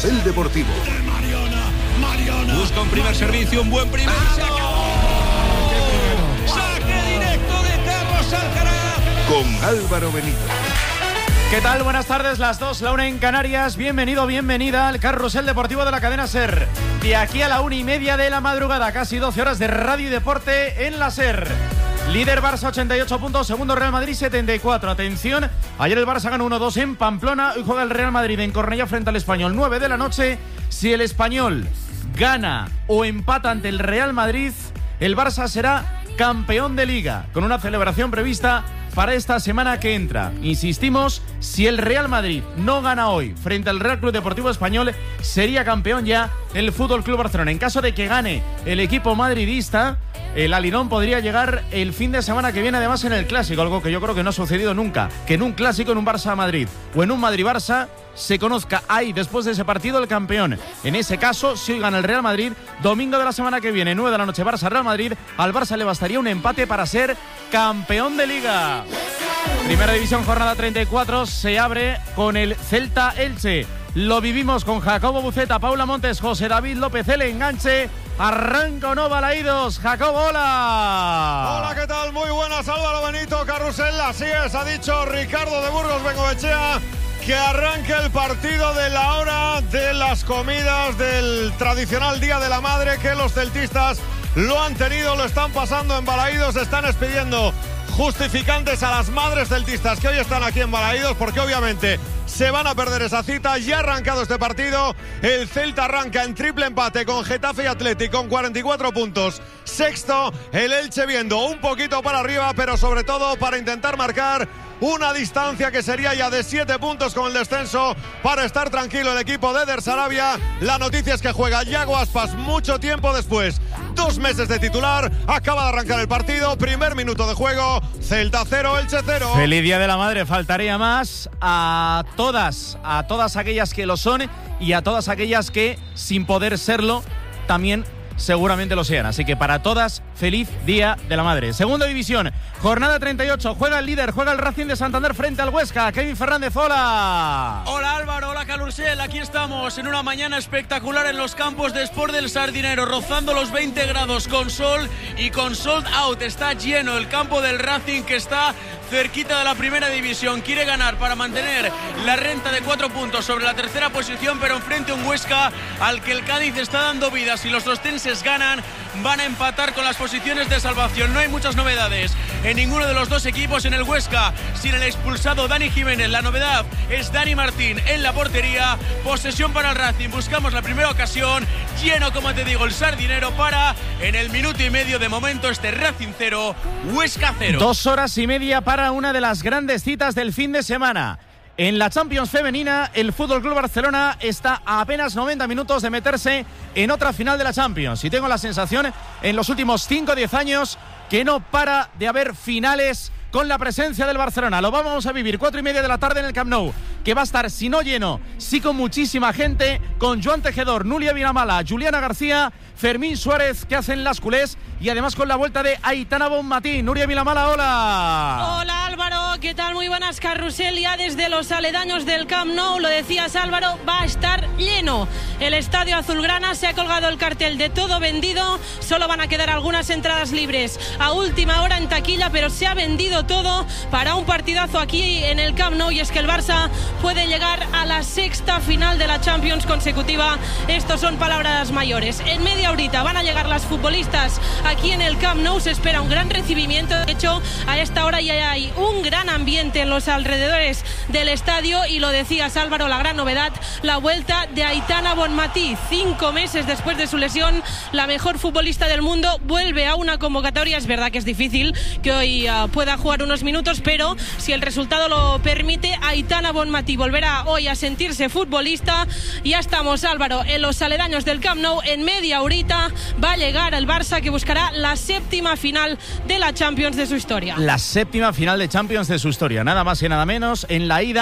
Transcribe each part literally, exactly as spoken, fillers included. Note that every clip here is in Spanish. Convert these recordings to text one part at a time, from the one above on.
Carrusel Deportivo. Mariona, Mariona. Busca un primer servicio, un buen primer. ¡Se acabó! ¡Saque directo de Carlos Alcaraz! Con Álvaro Benito. ¿Qué tal? Buenas tardes, las dos, la una en Canarias. Bienvenido, bienvenida al Carrusel Deportivo de la cadena SER. De aquí a la una y media de la madrugada, casi doce horas de radio y deporte en la SER. Líder Barça ochenta y ocho puntos, segundo Real Madrid setenta y cuatro. Atención, ayer el Barça ganó uno dos en Pamplona, hoy juega el Real Madrid en Cornellá frente al Español, nueve de la noche. Si el Español gana o empata ante el Real Madrid, el Barça será campeón de Liga, con una celebración prevista para esta semana que entra. Insistimos, si el Real Madrid no gana hoy frente al Real Club Deportivo Español, sería campeón ya el F C Barcelona. En caso de que gane el equipo madridista, el Alirón podría llegar el fin de semana que viene, además en el Clásico, algo que yo creo que no ha sucedido nunca, que en un Clásico, en un Barça-Madrid o en un Madrid-Barça, se conozca ahí, después de ese partido, el campeón. En ese caso, si hoy gana el Real Madrid, domingo de la semana que viene, nueve de la noche, Barça-Real Madrid, al Barça le bastaría un empate para ser campeón de Liga. Primera División, jornada treinta y cuatro, se abre con el Celta-Elche. Lo vivimos con Jacobo Buceta, Paula Montes, José David López, el enganche. Arranca o no, Balaídos. Jacobo, hola. Hola, ¿qué tal? Muy buenas, Álvaro Benito, Carrusel. Así es, ha dicho Ricardo de Burgos Bengoechea que arranque el partido de la hora de las comidas del tradicional Día de la Madre, que los celtistas lo han tenido, lo están pasando en Balaídos, están expidiendo justificantes a las madres celtistas que hoy están aquí en Balaídos, porque obviamente se van a perder esa cita. Ya ha arrancado este partido, el Celta arranca en triple empate con Getafe y Athletic con cuarenta y cuatro puntos, sexto, el Elche viendo un poquito para arriba, pero sobre todo para intentar marcar una distancia que sería ya de siete puntos con el descenso, para estar tranquilo el equipo de Eder Sarabia. La noticia es que juega Yago Aspas mucho tiempo después, dos meses de titular, acaba de arrancar el partido, primer minuto de juego, Celta cero, Elche cero. Feliz Día de la Madre, faltaría más a todas, a todas aquellas que lo son y a todas aquellas que, sin poder serlo, también seguramente lo sean. Así que para todas, feliz Día de la Madre. Segunda División, jornada treinta y ocho, juega el líder, juega el Racing de Santander frente al Huesca. Kevin Fernández, hola. Hola Álvaro, hola Carrusel, aquí estamos en una mañana espectacular en los campos de Sport del Sardinero, rozando los veinte grados con sol y con sold out. Está lleno el campo del Racing, que está cerquita de la primera división, quiere ganar para mantener la renta de cuatro puntos sobre la tercera posición, pero enfrente un Huesca al que el Cádiz está dando vida. Si los rostenses ganan, van a empatar con las posiciones de salvación. No hay muchas novedades en ninguno de los dos equipos. En el Huesca, sin el expulsado Dani Jiménez, la novedad es Dani Martín en la portería. Posesión para el Racing, buscamos la primera ocasión, lleno, como te digo, el Sardinero para, en el minuto y medio de momento, este Racing cero, Huesca cero. Dos horas y media para una de las grandes citas del fin de semana. En la Champions femenina, el F C Barcelona está a apenas noventa minutos de meterse en otra final de la Champions. Y tengo la sensación, en los últimos cinco o diez años, que no para de haber finales con la presencia del Barcelona. Lo vamos a vivir cuatro y media de la tarde en el Camp Nou, que va a estar, si no lleno, sí con muchísima gente, con Joan Tejedor, Núria Viramala, Juliana García, Fermín Suárez, que hacen las culés, y además con la vuelta de Aitana Bonmatí. Núria Viramala, hola. Hola Álvaro, ¿qué tal? Muy buenas, Carrusel. Ya desde los aledaños del Camp Nou, lo decías Álvaro, va a estar lleno el estadio azulgrana. Se ha colgado el cartel de todo vendido, solo van a quedar algunas entradas libres a última hora en taquilla, pero se ha vendido todo para un partidazo aquí en el Camp Nou, y es que el Barça puede llegar a la sexta final de la Champions consecutiva. Estos son palabras mayores. En media horita van a llegar las futbolistas aquí en el Camp Nou, se espera un gran recibimiento. De hecho, a esta hora ya hay un gran ambiente en los alrededores del estadio, y lo decías Álvaro, la gran novedad, la vuelta de Aitana Bonmatí. Cinco meses después de su lesión, la mejor futbolista del mundo vuelve a una convocatoria. Es verdad que es difícil que hoy uh, pueda jugar unos minutos, pero si el resultado lo permite, Aitana Bonmatí volverá hoy a sentirse futbolista. Ya estamos, Álvaro, en los aledaños del Camp Nou. En media horita va a llegar el Barça, que buscará la séptima final de la Champions de su historia. La séptima final de Champions de su historia, nada más y nada menos. En la ida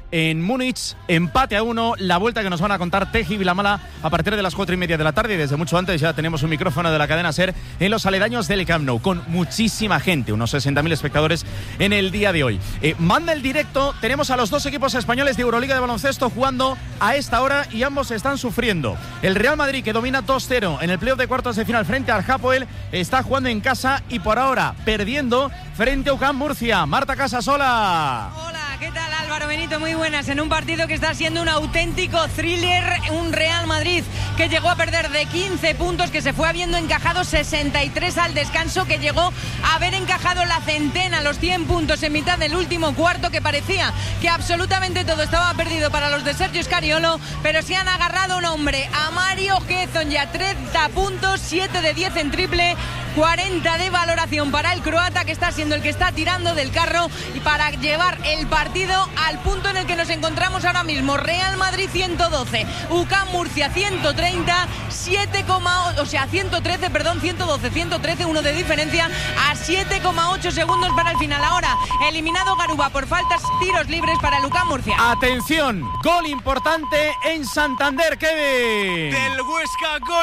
en Múnich, empate a uno, la vuelta que nos van a contar Teji y Vilamala a partir de las cuatro y media de la tarde, y desde mucho antes ya tenemos un micrófono de la cadena SER en los aledaños del Camp Nou, con muchísima gente, unos sesenta mil espectadores en el día de hoy. Eh, manda el directo, tenemos a los dos equipos españoles de Euroliga de baloncesto jugando a esta hora y ambos están sufriendo. El Real Madrid, que domina dos cero en el playoff de cuartos de final frente al Hapoel, está jugando en casa y por ahora perdiendo frente a U C A M Murcia. Marta Casasola. Hola, ¿qué tal, Álvaro Benito? Muy buenas. En un partido que está siendo un auténtico thriller, un Real Madrid que llegó a perder de quince puntos, que se fue habiendo encajado sesenta y tres al descanso, que llegó a haber encajado la centena, los cien puntos en mitad del último cuarto, que parecía que absolutamente todo estaba perdido para los de Sergio Scariolo, pero se han agarrado un hombre, a Mario Hezonja, ya treinta puntos, siete de diez en triple, cuarenta de valoración para el croata, que está siendo el que está tirando del carro y para llevar el partido al punto en el que nos encontramos ahora mismo. Real Madrid ciento doce, U C A M Murcia ciento treinta, siete, o sea, ciento trece, perdón, ciento doce, ciento trece, uno de diferencia a siete coma ocho segundos para el final. Ahora, eliminado Garuba por faltas, tiros libres para el U C A M Murcia. Atención, gol importante en Santander, Kevin. Del Huesca, gol.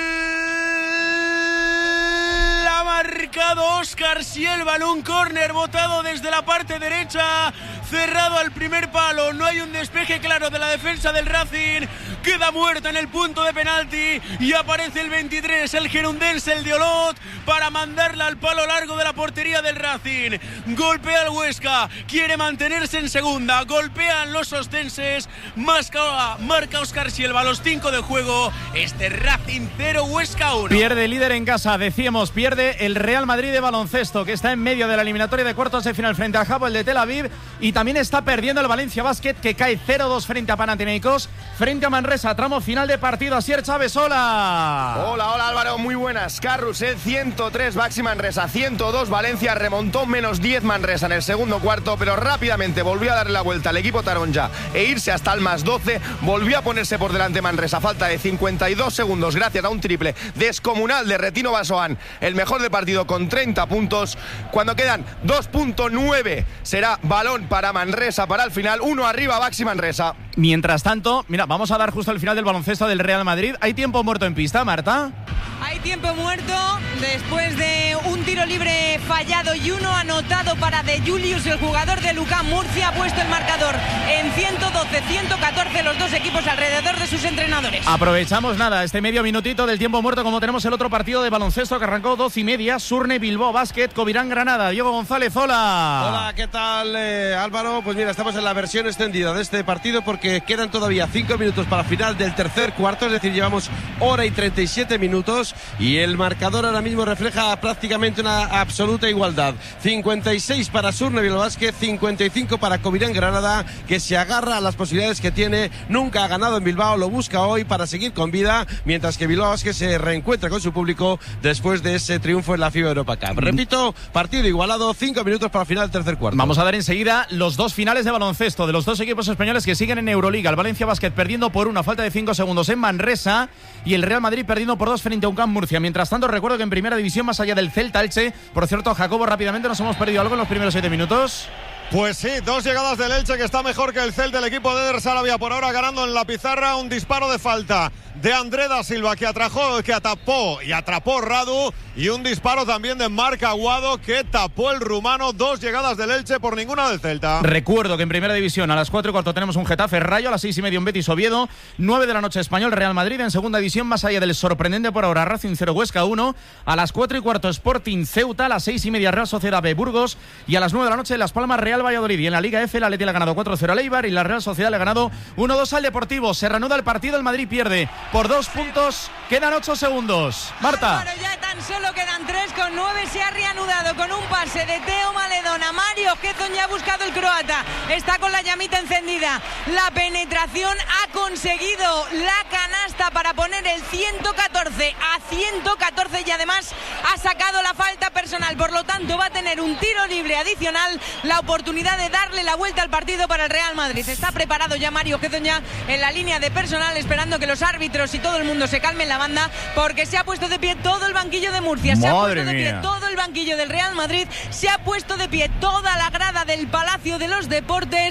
Ha marcado Óscar Sielva, un córner botado desde la parte derecha, cerrado al primer palo. No hay un despeje claro de la defensa del Racing. Queda muerto en el punto de penalti y aparece el veintitrés, el gerundense, el de Olot, para mandarla al palo largo de la portería del Racing. Golpea al Huesca, quiere mantenerse en segunda. Golpean los ostenses. Marca, marca Óscar Sielva a los cinco de juego. Este Racing cero, Huesca uno. Pierde el líder en casa, decíamos, pierde el Real Madrid de baloncesto, que está en medio de la eliminatoria de cuartos de final frente al Hapoel de Tel Aviv, y también está perdiendo el Valencia Basket, que cae cero dos frente a Panathinaikos, frente a Manresa, tramo final de partido. Asier Chávez, hola. Hola, hola Álvaro, muy buenas. Carrusel ciento tres, Baxi Manresa ciento dos, Valencia remontó menos diez Manresa en el segundo cuarto, pero rápidamente volvió a darle la vuelta al equipo taronja e irse hasta el más doce, volvió a ponerse por delante Manresa, falta de cincuenta y dos segundos gracias a un triple descomunal de Retino Basoan, el mejor de partido con treinta puntos. Cuando quedan dos punto nueve será balón para Manresa para el final, uno arriba Baxi Manresa. Mientras tanto, mira, vamos a dar justo al final del baloncesto del Real Madrid. ¿Hay tiempo muerto en pista, Marta? Hay tiempo muerto después de un tiro libre fallado y uno anotado para De Julius, el jugador de U C A M Murcia. Ha puesto el marcador en ciento doce, ciento catorce, los dos equipos alrededor de sus entrenadores. Aprovechamos nada, este medio minutito del tiempo muerto, como tenemos el otro partido de baloncesto que arrancó doce y media, Surne Bilbao Basket, Covirán Granada. Diego González, hola. Hola, ¿qué tal, eh, Álvaro? Pues mira, estamos en la versión extendida de este partido porque quedan todavía cinco minutos para el final del tercer cuarto, es decir, llevamos hora y treinta y siete minutos y el marcador ahora mismo refleja prácticamente una absoluta igualdad. cincuenta y seis para Surne Bilbao Basket, cincuenta y cinco para Covirán Granada, que se agarra a las posibilidades que tiene. Nunca ha ganado en Bilbao, lo busca hoy para seguir con vida, mientras que Bilbao Basket se reencuentra con su público después de ese triunfo en la FIBA Europa Cup. Repito, partido igualado, cinco minutos para el final del tercer cuarto. Vamos a dar enseguida los dos finales de baloncesto de los dos equipos españoles que siguen en Euroliga. El Valencia Basket perdiendo por una, falta de cinco segundos en Manresa, y el Real Madrid perdiendo por dos frente a U C A M Murcia. Mientras tanto, recuerdo que en primera división, más allá del Celta Elche, por cierto, Jacobo, rápidamente nos hemos perdido algo en los primeros siete minutos. Pues sí, dos llegadas del Elche, que está mejor que el Celta, el equipo de Eder Sarabia por ahora ganando en la pizarra. Un disparo de falta de André da Silva que atrajo, que atapó y atrapó Radu, y un disparo también de Marc Aguado que tapó el rumano. Dos llegadas del Elche por ninguna del Celta. Recuerdo que en primera división a las cuatro y cuarto tenemos un Getafe Rayo, a las seis y media un Betis Oviedo, nueve de la noche Español Real Madrid. En segunda división, más allá del sorprendente por ahora Racing cero Huesca uno, a las cuatro y cuarto Sporting Ceuta, a las seis y media Real Sociedad B Burgos, y a las nueve de la noche Las Palmas Real Valladolid. Y en la Liga F, el Atleti le ha ganado cuatro cero al Eibar y la Real Sociedad le ha ganado uno dos al Deportivo. Se reanuda el partido, el Madrid pierde por dos puntos, quedan ocho segundos. Marta. Álvaro, ya tan solo quedan tres con nueve, se ha reanudado con un pase de Teo Maledón a Mario Hezonja, ya ha buscado el croata, está con la llamita encendida, la penetración, ha conseguido la canasta para poner el ciento catorce a ciento catorce y además ha sacado la falta personal, por lo tanto va a tener un tiro libre adicional, la oportunidad de darle la vuelta al partido para el Real Madrid. Está preparado ya Mario Hezonja en la línea de personal, esperando que los árbitros y todo el mundo se calme en la banda, porque se ha puesto de pie todo el banquillo de Murcia, se ha puesto de pie todo el banquillo del Real Madrid, se ha puesto de pie toda la grada del Palacio de los Deportes.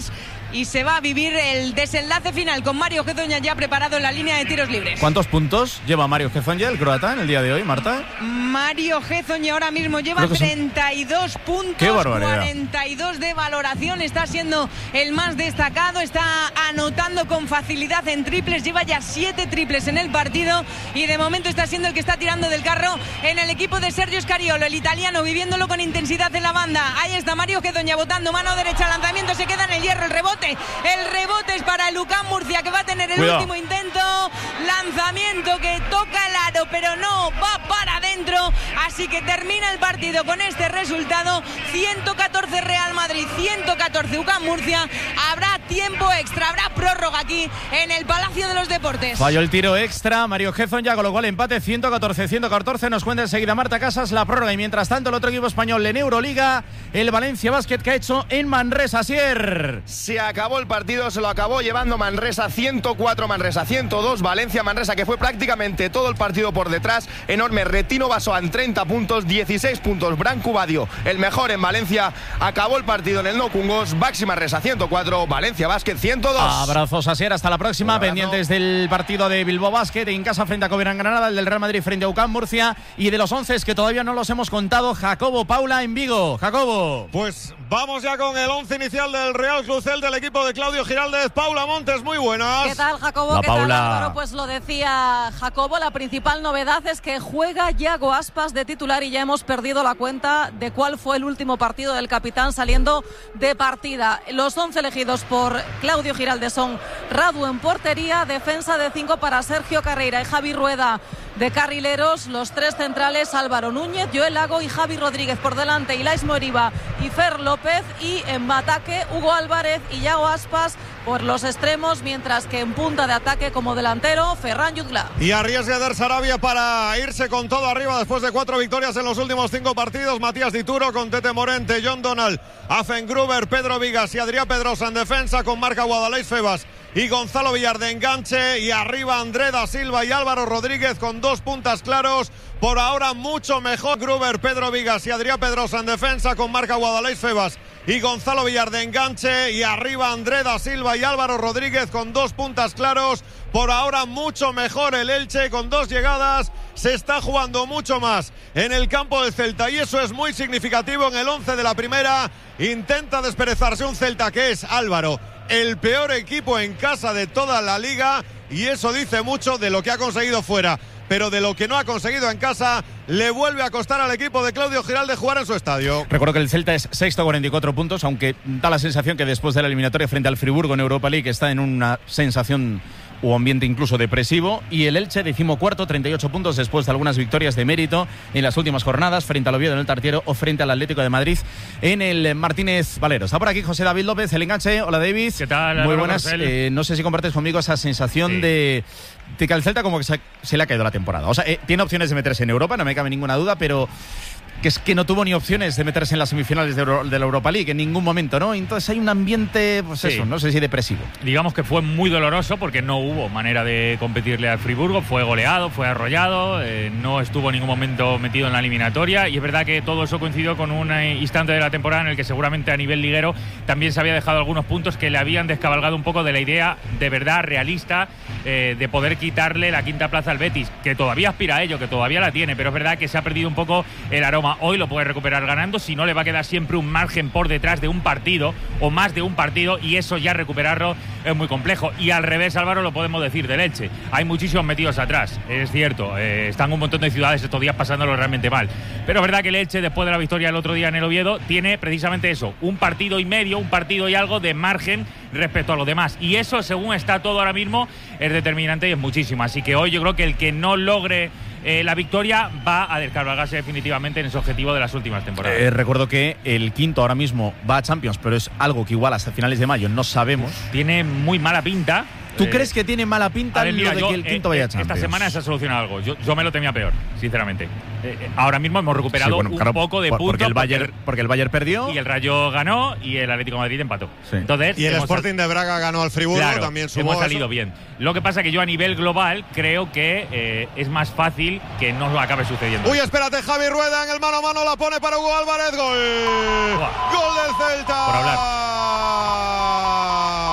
y se va a vivir el desenlace final con Mario Hezonja ya preparado en la línea de tiros libres. ¿Cuántos puntos lleva Mario Hezonja, el croata, en el día de hoy, Marta? Mario Hezonja ahora mismo lleva treinta y dos son... puntos, ¡qué barbaridad! cuarenta y dos de valoración, está siendo el más destacado, está anotando con facilidad en triples, lleva ya siete triples en el partido y de momento está siendo el que está tirando del carro en el equipo de Sergio Scariolo, el italiano viviéndolo con intensidad en la banda. Ahí está Mario Hezonja botando mano derecha, lanzamiento, se queda en el hierro, el rebote, el rebote es para el UCAM Murcia que va a tener el Cuidado. último intento, lanzamiento que toca el aro pero no va para adentro, así que termina el partido con este resultado, ciento catorce Real Madrid, ciento catorce UCAM Murcia. Habrá tiempo extra, habrá prórroga aquí en el Palacio de los Deportes. Falló el tiro extra Mario Hezonja, con lo cual empate ciento catorce ciento catorce. Nos cuenta enseguida Marta Casas la prórroga y mientras tanto el otro equipo español en Euroliga, el Valencia Basket, que ha hecho en Manresa. Asier, se acabó el partido, se lo acabó llevando Manresa, ciento cuatro Manresa, ciento dos Valencia. Manresa que fue prácticamente todo el partido por detrás, enorme. Retino Basoan treinta puntos, dieciséis puntos Branco Badio, el mejor en Valencia. Acabó el partido en el No Cungos. Baxi Manresa ciento cuatro, Valencia Basket ciento dos. abrazos Asier, hasta la próxima. Pendientes del partido de Bilbao Basket en casa frente a Covirán Granada, el del Real Madrid frente a UCAM Murcia y de los once que todavía no los hemos contado, Jacobo Paula en Vigo. Jacobo, pues vamos ya con el once inicial del Real Club Celta, del equipo de Claudio Giraldez. Paula Montes, muy buenas. ¿Qué tal, Jacobo? La ¿Qué Paula. tal, Álvaro? Pues lo decía Jacobo, la principal novedad es que juega Yago Aspas de titular y ya hemos perdido la cuenta de cuál fue el último partido del capitán saliendo de partida. Los once elegidos por Claudio Giraldez son Radu en portería, defensa de cinco para Sergio Carreira y Javi Rueda de carrileros, los tres centrales Álvaro Núñez, Joel Lago y Javi Rodríguez por delante, Ilais Moriba y Fer López, y en ataque Hugo Álvarez y Yago Aspas por los extremos, mientras que en punta de ataque como delantero Ferran Jutgla. Y arriesga Eder Sarabia para irse con todo arriba después de cuatro victorias en los últimos cinco partidos. Matías Dituro con Tete Morente, John Donald, Afen Gruber, Pedro Vigas y Adrián Pedrosa en defensa, con Marca Guadalais Febas y Gonzalo Villar de enganche, y arriba André da Silva y Álvaro Rodríguez con dos puntas claros. Por ahora mucho mejor Gruber, Pedro Vigas y Adrián Pedrosa en defensa, con Marca Guadalais Febas y Gonzalo Villar de enganche, y arriba André da Silva y Álvaro Rodríguez con dos puntas claros. Por ahora mucho mejor el Elche con dos llegadas. Se está jugando mucho más en el campo del Celta y eso es muy significativo. En el once de la primera intenta desperezarse un Celta que es, Álvaro, el peor equipo en casa de toda la liga, y eso dice mucho de lo que ha conseguido fuera, pero de lo que no ha conseguido en casa le vuelve a costar al equipo de Claudio Giraldez jugar en su estadio. recuerdo que el Celta es sexto, cuarenta y cuatro puntos, aunque da la sensación que después de la eliminatoria frente al Friburgo en Europa League está en una sensación o ambiente incluso depresivo, y el Elche decimocuarto, treinta y ocho puntos después de algunas victorias de mérito en las últimas jornadas frente al Oviedo en el Tartiero o frente al Atlético de Madrid en el Martínez Valero. Está por aquí José David López, el enganche. Hola David. ¿Qué tal? Muy buenas. Eh, no sé si compartes conmigo esa sensación sí. de, de que al Celta como que se, se le ha caído la temporada. O sea, eh, tiene opciones de meterse en Europa, no me cabe ninguna duda, pero que es que no tuvo ni opciones de meterse en las semifinales de, Euro, de la Europa League en ningún momento, ¿no? Entonces hay un ambiente, pues sí. eso, no sé si depresivo. Digamos que fue muy doloroso porque no hubo manera de competirle al Friburgo, fue goleado, fue arrollado, eh, no estuvo en ningún momento metido en la eliminatoria, y es verdad que todo eso coincidió con un instante de la temporada en el que seguramente a nivel liguero también se había dejado algunos puntos que le habían descabalgado un poco de la idea de verdad realista eh, de poder quitarle la quinta plaza al Betis, que todavía aspira a ello, que todavía la tiene, pero es verdad que se ha perdido un poco el aroma. Hoy lo puede recuperar ganando, si no le va a quedar siempre un margen por detrás de un partido o más de un partido, y eso ya recuperarlo es muy complejo. Y al revés, Álvaro, lo podemos decir del Elche, hay muchísimos metidos atrás, es cierto, eh, están un montón de ciudades estos días pasándolo realmente mal, pero es verdad que el Elche, después de la victoria el otro día en el Oviedo, tiene precisamente eso, un partido y medio, un partido y algo de margen respecto a los demás, y eso, según está todo ahora mismo, es determinante y es muchísimo. Así que hoy yo creo que el que no logre Eh, la victoria va a descargarse definitivamente en ese objetivo de las últimas temporadas. Eh, recuerdo que el quinto ahora mismo va a Champions, pero es algo que igual hasta finales de mayo no sabemos. Tiene muy mala pinta. ¿Tú eh, crees que tiene mala pinta ver, mira, lo de yo, que el quinto eh, vaya a Champions? Esta semana se ha solucionado algo. Yo, yo me lo temía peor, sinceramente. Eh, eh, ahora mismo hemos recuperado sí, bueno, un claro, poco de puntos. Porque el, Bayern, porque el Bayern perdió. Y el Rayo ganó y el Atlético de Madrid empató. Sí. Entonces, y el Sporting de Braga ganó al Friburgo, claro, también sumó hemos salido eso. bien. Lo que pasa es que yo a nivel global creo que eh, es más fácil que no lo acabe sucediendo. Uy, espérate, Javi Rueda en el mano a mano, la pone para Hugo Álvarez. Gol. Uah. Gol del Celta. Por hablar.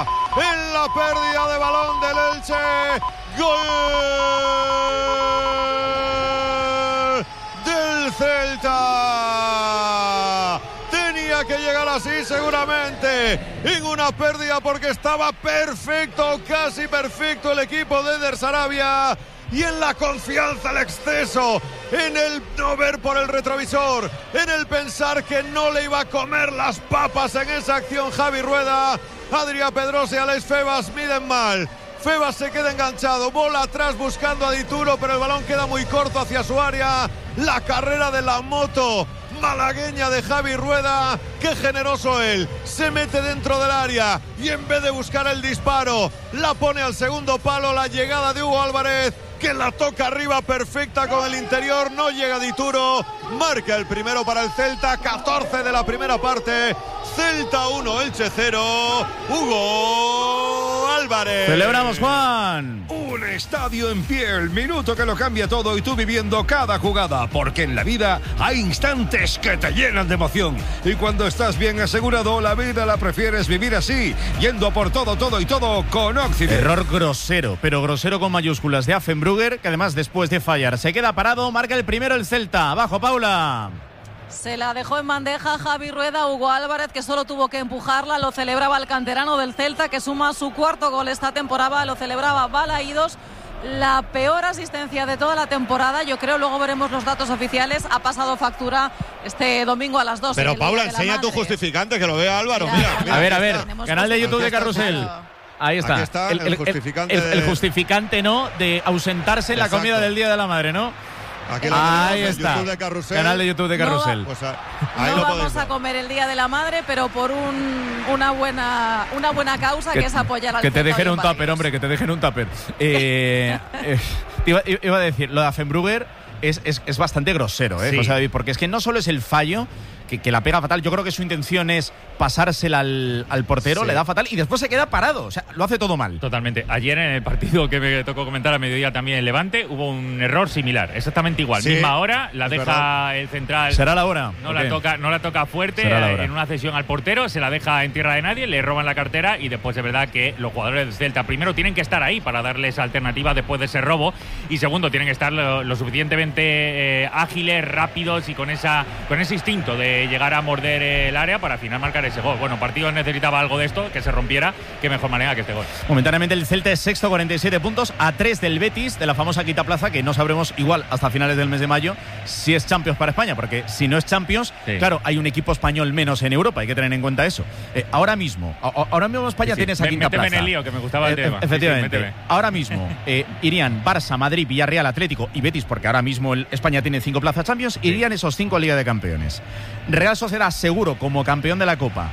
la pérdida de balón del Elche. ¡Gol del Celta! Tenía que llegar así seguramente, en una pérdida porque estaba perfecto, casi perfecto el equipo de Eder Sarabia. Y en la confianza al exceso, en el no ver por el retrovisor, en el pensar que no le iba a comer las papas en esa acción Javi Rueda, Adrià Pedrosa y Alex Febas miden mal. Febas se queda enganchado, bola atrás buscando a Dituro, pero el balón queda muy corto hacia su área. La carrera de la moto malagueña de Javi Rueda, qué generoso él, se mete dentro del área y en vez de buscar el disparo, la pone al segundo palo. La llegada de Hugo Álvarez, que la toca arriba perfecta con el interior, no llega Dituro, marca el primero para el Celta, catorce de la primera parte, Celta uno, Elche cero, Hugo Álvarez. Celebramos, Juan. Un estadio en pie, el minuto que lo cambia todo y tú viviendo cada jugada, porque en la vida hay instantes que te llenan de emoción y cuando estás bien asegurado, la vida la prefieres vivir así, yendo por todo, todo y todo con Occident. Error grosero, pero grosero con mayúsculas de Affenbrugger, que además después de fallar se queda parado, marca el primero el Celta. Abajo, Paula. Se la dejó en bandeja Javi Rueda, Hugo Álvarez, que solo tuvo que empujarla. Lo celebraba el canterano del Celta, que suma su cuarto gol esta temporada. Lo celebraba Balaídos. La peor asistencia de toda la temporada, yo creo, luego veremos los datos oficiales, ha pasado factura este domingo a las dos. Pero Paula, enseña tu justificante, que lo vea Álvaro. Mira, mira, mira, a ver, a ver, Tenemos canal de YouTube de Carrusel. claro. Ahí está. Aquí está el, el justificante el, el, el de- justificante, ¿no? De ausentarse en la Exacto. comida del Día de la Madre, ¿no? Aquí lo tenemos Ahí en está. YouTube de Carrusel. Canal de YouTube de Carrusel. No, Pues a- ahí No lo vamos podéis a ver. comer el Día de la Madre, pero por un, una buena una buena causa, que, es apoyar al Que te Celta dejen hoy en un tupper, Balaídos. hombre, que te dejen un tupper. Eh, eh, iba, iba a decir, lo de Affenbrugger es, es, es bastante grosero, ¿eh, Sí. José David? Porque es que no solo es el fallo, que, que la pega fatal, yo creo que su intención es pasársela al, al portero, Sí. le da fatal y después se queda parado. O sea, lo hace todo mal. Totalmente. Ayer en el partido que me tocó comentar a mediodía también en Levante hubo un error similar, exactamente igual. Sí, Misma hora, la es deja verdad. el central. ¿Será la hora? No ¿O la qué? toca, no la toca fuerte Será la eh, hora. en una cesión al portero, se la deja en tierra de nadie, le roban la cartera y después es verdad que los jugadores del Celta primero tienen que estar ahí para darles alternativa después de ese robo y segundo tienen que estar lo, lo suficientemente eh, ágiles, rápidos y con esa con ese instinto de llegar a morder el área para al final marcar ese gol. Bueno, partido necesitaba algo de esto, que se rompiera, qué mejor manera que este gol. Momentáneamente el Celta es sexto, cuarenta y siete puntos, a tres del Betis, de la famosa quinta plaza, que no sabremos igual hasta finales del mes de mayo si es Champions para España, porque si no es Champions, Sí. claro, hay un equipo español menos en Europa, hay que tener en cuenta eso. Eh, ahora mismo, a- a- ahora mismo España Sí, sí. tiene esa Me- quinta méteme plaza. en el lío, que me gustaba el Eh, tema. e- Sí, sí, Efectivamente. méteme. Ahora mismo eh, irían Barça, Madrid, Villarreal, Atlético y Betis, porque ahora mismo el España tiene cinco plazas Champions, irían esos cinco a Liga de Campeones. Real Sociedad seguro como campeón de la Copa.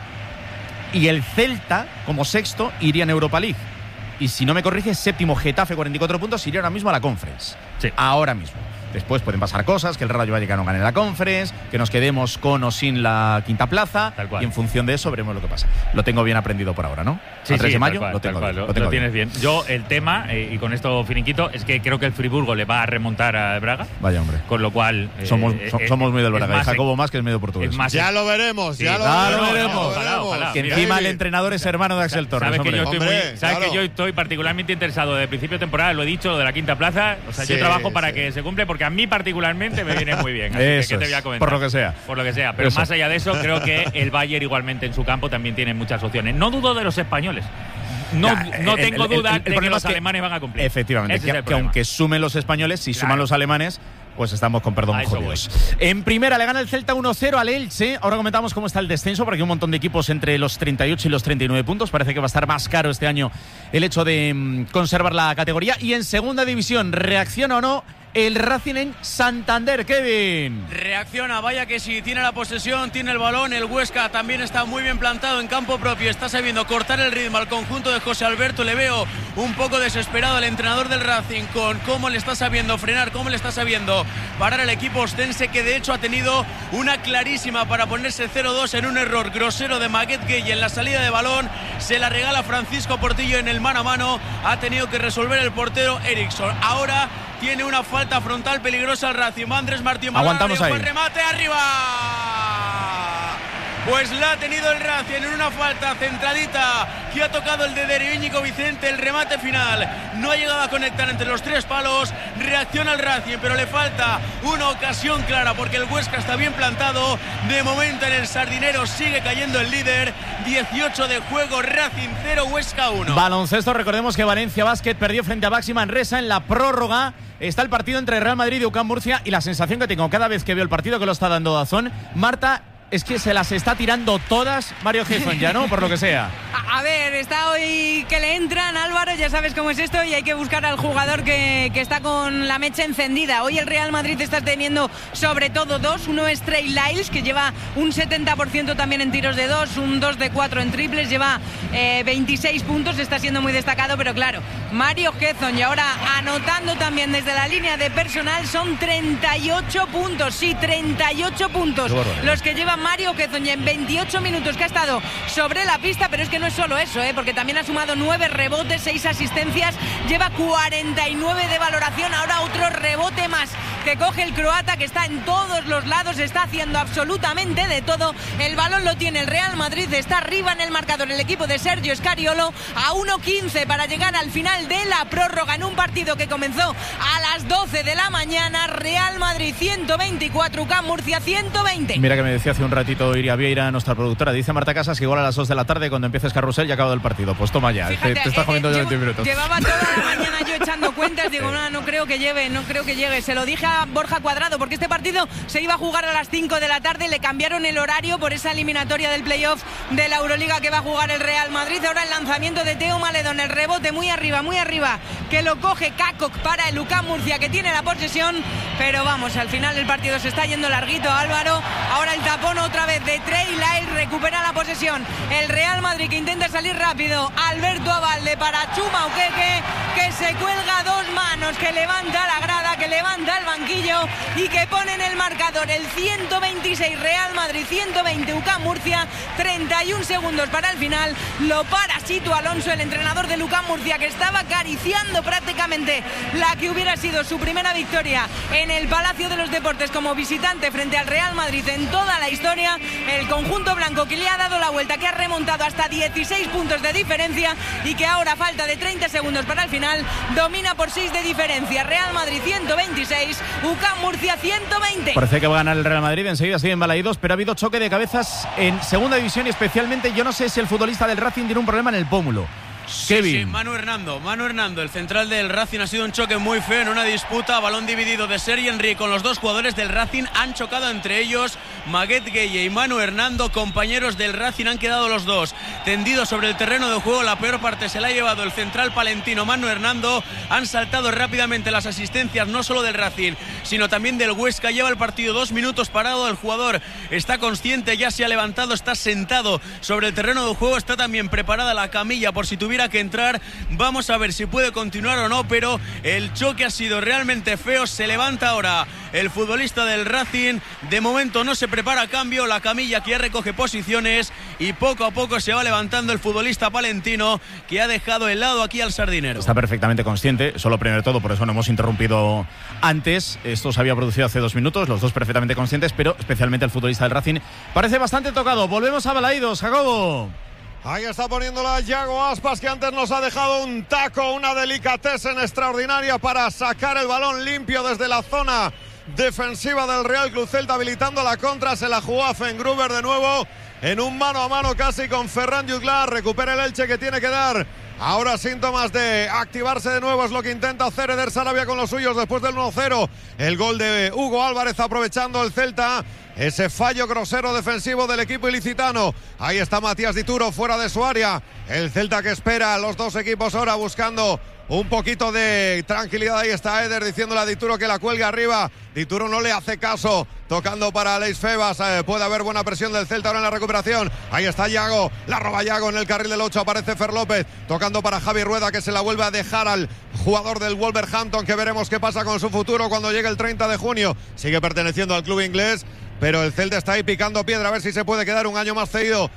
Y el Celta, como sexto, iría en Europa League. Y si no me corrige, séptimo Getafe, cuarenta y cuatro puntos, iría ahora mismo a la Conference. Sí. Ahora mismo. Después pueden pasar cosas, que el Rayo Vallecano gane la Conference, que nos quedemos con o sin la quinta plaza. Tal cual. Y en función de eso veremos lo que pasa. Lo tengo bien aprendido por ahora, ¿no? Sí, a tres sí, de mayo tal cual, lo tengo tal cual, bien. lo, lo tengo lo bien. tienes bien. Yo, el tema, eh, y con esto finiquito, es que creo que el Friburgo le va a remontar a Braga. Vaya, hombre. Con lo cual. eh, Somos, eh, so- eh, somos muy del es Braga. Y más- Jacobo más, que es medio portugués. es más- Ya lo veremos, Sí, ya lo ya lo veremos. veremos. Ojalá, ojalá. que Mira, encima el David. entrenador es hermano de Axel Torres. Sabes, que yo, hombre. estoy Hombre, muy- sabes claro. que yo estoy particularmente interesado desde el principio de temporada, lo he dicho, lo de la quinta plaza. O sea, Sí, yo trabajo para sí. que se cumple porque a mí particularmente me viene muy bien. Así que, Eso ¿qué te es, voy a comentar? por lo que sea. Por lo que sea. Pero Eso. más allá de eso, creo que el Bayern igualmente en su campo también tiene muchas opciones. No dudo de los españoles. No, Ya, no el- tengo el- el- duda el de que problema los es que- alemanes van a cumplir. Efectivamente, Ese que, es el que problema. aunque sumen los españoles, si Claro. suman los alemanes, pues estamos con perdón A eso jodidos. En primera le gana el Celta uno cero al Elche. Ahora comentamos cómo está el descenso, porque hay un montón de equipos entre los treinta y ocho y los treinta y nueve puntos. Parece que va a estar más caro este año el hecho de mm, conservar la categoría. Y en segunda división, ¿reacciona o no el Racing en Santander, Kevin? Reacciona, vaya que sí, tiene la posesión, tiene el balón, el Huesca también está muy bien plantado en campo propio, está sabiendo cortar el ritmo al conjunto de José Alberto, le veo un poco desesperado al entrenador del Racing con cómo le está sabiendo frenar, cómo le está sabiendo parar el equipo ostense, que de hecho ha tenido una clarísima para ponerse cero dos en un error grosero de Maguette Gueye en la salida de balón, se la regala Francisco Portillo en el mano a mano, ha tenido que resolver el portero Eriksson, ahora tiene una falta frontal peligrosa al Racing. Va Andrés Martín. Aguantamos ahí. El remate arriba. Pues la ha tenido el Racing en una falta centradita que ha tocado el de Darío Íñigo Vicente. El remate final no ha llegado a conectar entre los tres palos. Reacciona el Racing, pero le falta una ocasión clara porque el Huesca está bien plantado. De momento en el Sardinero sigue cayendo el líder. dieciocho de juego, Racing cero, Huesca uno. Baloncesto, recordemos que Valencia Basket perdió frente a Baxi Manresa en la prórroga. Está el partido entre Real Madrid y U C A M Murcia y la sensación que tengo cada vez que veo el partido que lo está dando Dazón, Marta, es que se las está tirando todas Mario Gezón ya, ¿no? Por lo que sea. A, a ver, está hoy que le entran, Álvaro, ya sabes cómo es esto y hay que buscar al jugador que, que está con la mecha encendida. Hoy el Real Madrid está teniendo sobre todo dos. Uno es Trey Lyles, que lleva un setenta por ciento también en tiros de dos, un dos de cuatro en triples, lleva eh, veintiséis puntos, está siendo muy destacado, pero claro, Mario Gezón y ahora anotando también desde la línea de personal son treinta y ocho puntos, sí, treinta y ocho puntos los que lleva Mario Gezón en veintiocho minutos que ha estado sobre la pista, pero es que no es solo eso, ¿eh? Porque también ha sumado nueve rebotes, seis asistencias, lleva cuarenta y nueve de valoración, ahora otro rebote más que coge el croata, que está en todos los lados, está haciendo absolutamente de todo. El balón lo tiene el Real Madrid, está arriba en el marcador el equipo de Sergio Scariolo a uno quince para llegar al final de la prórroga en un partido que comenzó a las doce de la mañana. Real Madrid ciento veinticuatro, U C A M Murcia ciento veinte. Mira que me decía hace un ratito Iria Vieira, nuestra productora, dice Marta Casas que igual a las dos de la tarde cuando empieces Carrusel ya ha acabado el partido. Pues toma ya, Fíjate, te, te estás comiendo eh, ya llevo, veinte minutos. Llevaba toda la mañana yo echando cuentas, digo, no, no creo que llegue, no creo que llegue. Se lo dije a Borja Cuadrado, porque este partido se iba a jugar a las cinco de la tarde, le cambiaron el horario por esa eliminatoria del playoff de la Euroliga que va a jugar el Real Madrid. Ahora el lanzamiento de Teo Maledón, el rebote muy arriba, muy arriba, que lo coge Kakok para el U C A M Murcia, que tiene la posesión, pero vamos, al final el partido se está yendo larguito, Álvaro. Ahora el tapón otra vez de Trey Lyles, recupera la posesión el Real Madrid, que intenta salir rápido. Alberto Abalde para Chuma Ukeke, que se cuelga dos manos, que levanta la grada, que levanta el banquillo y que pone en el marcador el ciento veintiséis Real Madrid, ciento veinte U C A M Murcia. Treinta y un segundos para el final, lo para Sito Alonso, el entrenador del U C A M Murcia, que estaba acariciando prácticamente la que hubiera sido su primera victoria en el Palacio de los Deportes como visitante frente al Real Madrid en toda la historia. El conjunto blanco que le ha dado la vuelta, que ha remontado hasta dieciséis puntos de diferencia y que ahora, a falta de treinta segundos para el final, domina por seis de diferencia. Real Madrid ciento veintiséis, U C A M Murcia ciento veinte. Parece que va a ganar el Real Madrid, enseguida siguen balaídos, pero ha habido choque de cabezas en segunda división y especialmente, yo no sé si el futbolista del Racing tiene un problema en el pómulo. Sí, Kevin. sí, Manu Hernando, Manu Hernando, el central del Racing. Ha sido un choque muy feo en una disputa, balón dividido de Sergi Henry con los dos jugadores del Racing. Han chocado entre ellos Maguet Gueye y Manu Hernando, compañeros del Racing. Han quedado los dos tendidos sobre el terreno de juego. La peor parte se la ha llevado el central palentino Manu Hernando. Han saltado rápidamente las asistencias, no solo del Racing, sino también del Huesca. Lleva el partido dos minutos parado. El jugador está consciente, ya se ha levantado, está sentado sobre el terreno de juego. Está también preparada la camilla por si tuviera que entrar. Vamos a ver si puede continuar o no, pero el choque ha sido realmente feo. Se levanta ahora el futbolista del Racing. De momento no se prepara a cambio, la camilla que ya recoge posiciones y poco a poco se va levantando el futbolista palentino, que ha dejado helado aquí al Sardinero. Está perfectamente consciente, solo primero de todo, por eso no hemos interrumpido antes. Esto se había producido hace dos minutos, los dos perfectamente conscientes, pero especialmente el futbolista del Racing parece bastante tocado. Volvemos a Balaídos, Jacobo. Ahí está poniéndola Yago Aspas, que antes nos ha dejado un taco, una delicatessen extraordinaria para sacar el balón limpio desde la zona defensiva del Real Club Celta, habilitando la contra. Se la jugó a Fengruber de nuevo en un mano a mano casi con Ferran Jutglar. Recupera el Elche, que tiene que dar ahora síntomas de activarse de nuevo. Es lo que intenta hacer Eder Sarabia con los suyos después del uno cero. El gol de Hugo Álvarez, aprovechando el Celta ese fallo grosero defensivo del equipo ilicitano. Ahí está Matías Dituro fuera de su área. El Celta que espera a los dos equipos ahora buscando un poquito de tranquilidad. Ahí está Eder diciéndole a Dituro que la cuelgue arriba. Dituro no le hace caso, tocando para Aleix Febas. Eh, puede haber buena presión del Celta ahora en la recuperación. Ahí está Yago, la roba Yago en el carril del ocho. Aparece Fer López, tocando para Javi Rueda, que se la vuelve a dejar al jugador del Wolverhampton, que veremos qué pasa con su futuro cuando llegue el treinta de junio. Sigue perteneciendo al club inglés, pero el Celta está ahí picando piedra a ver si se puede quedar un año más cedido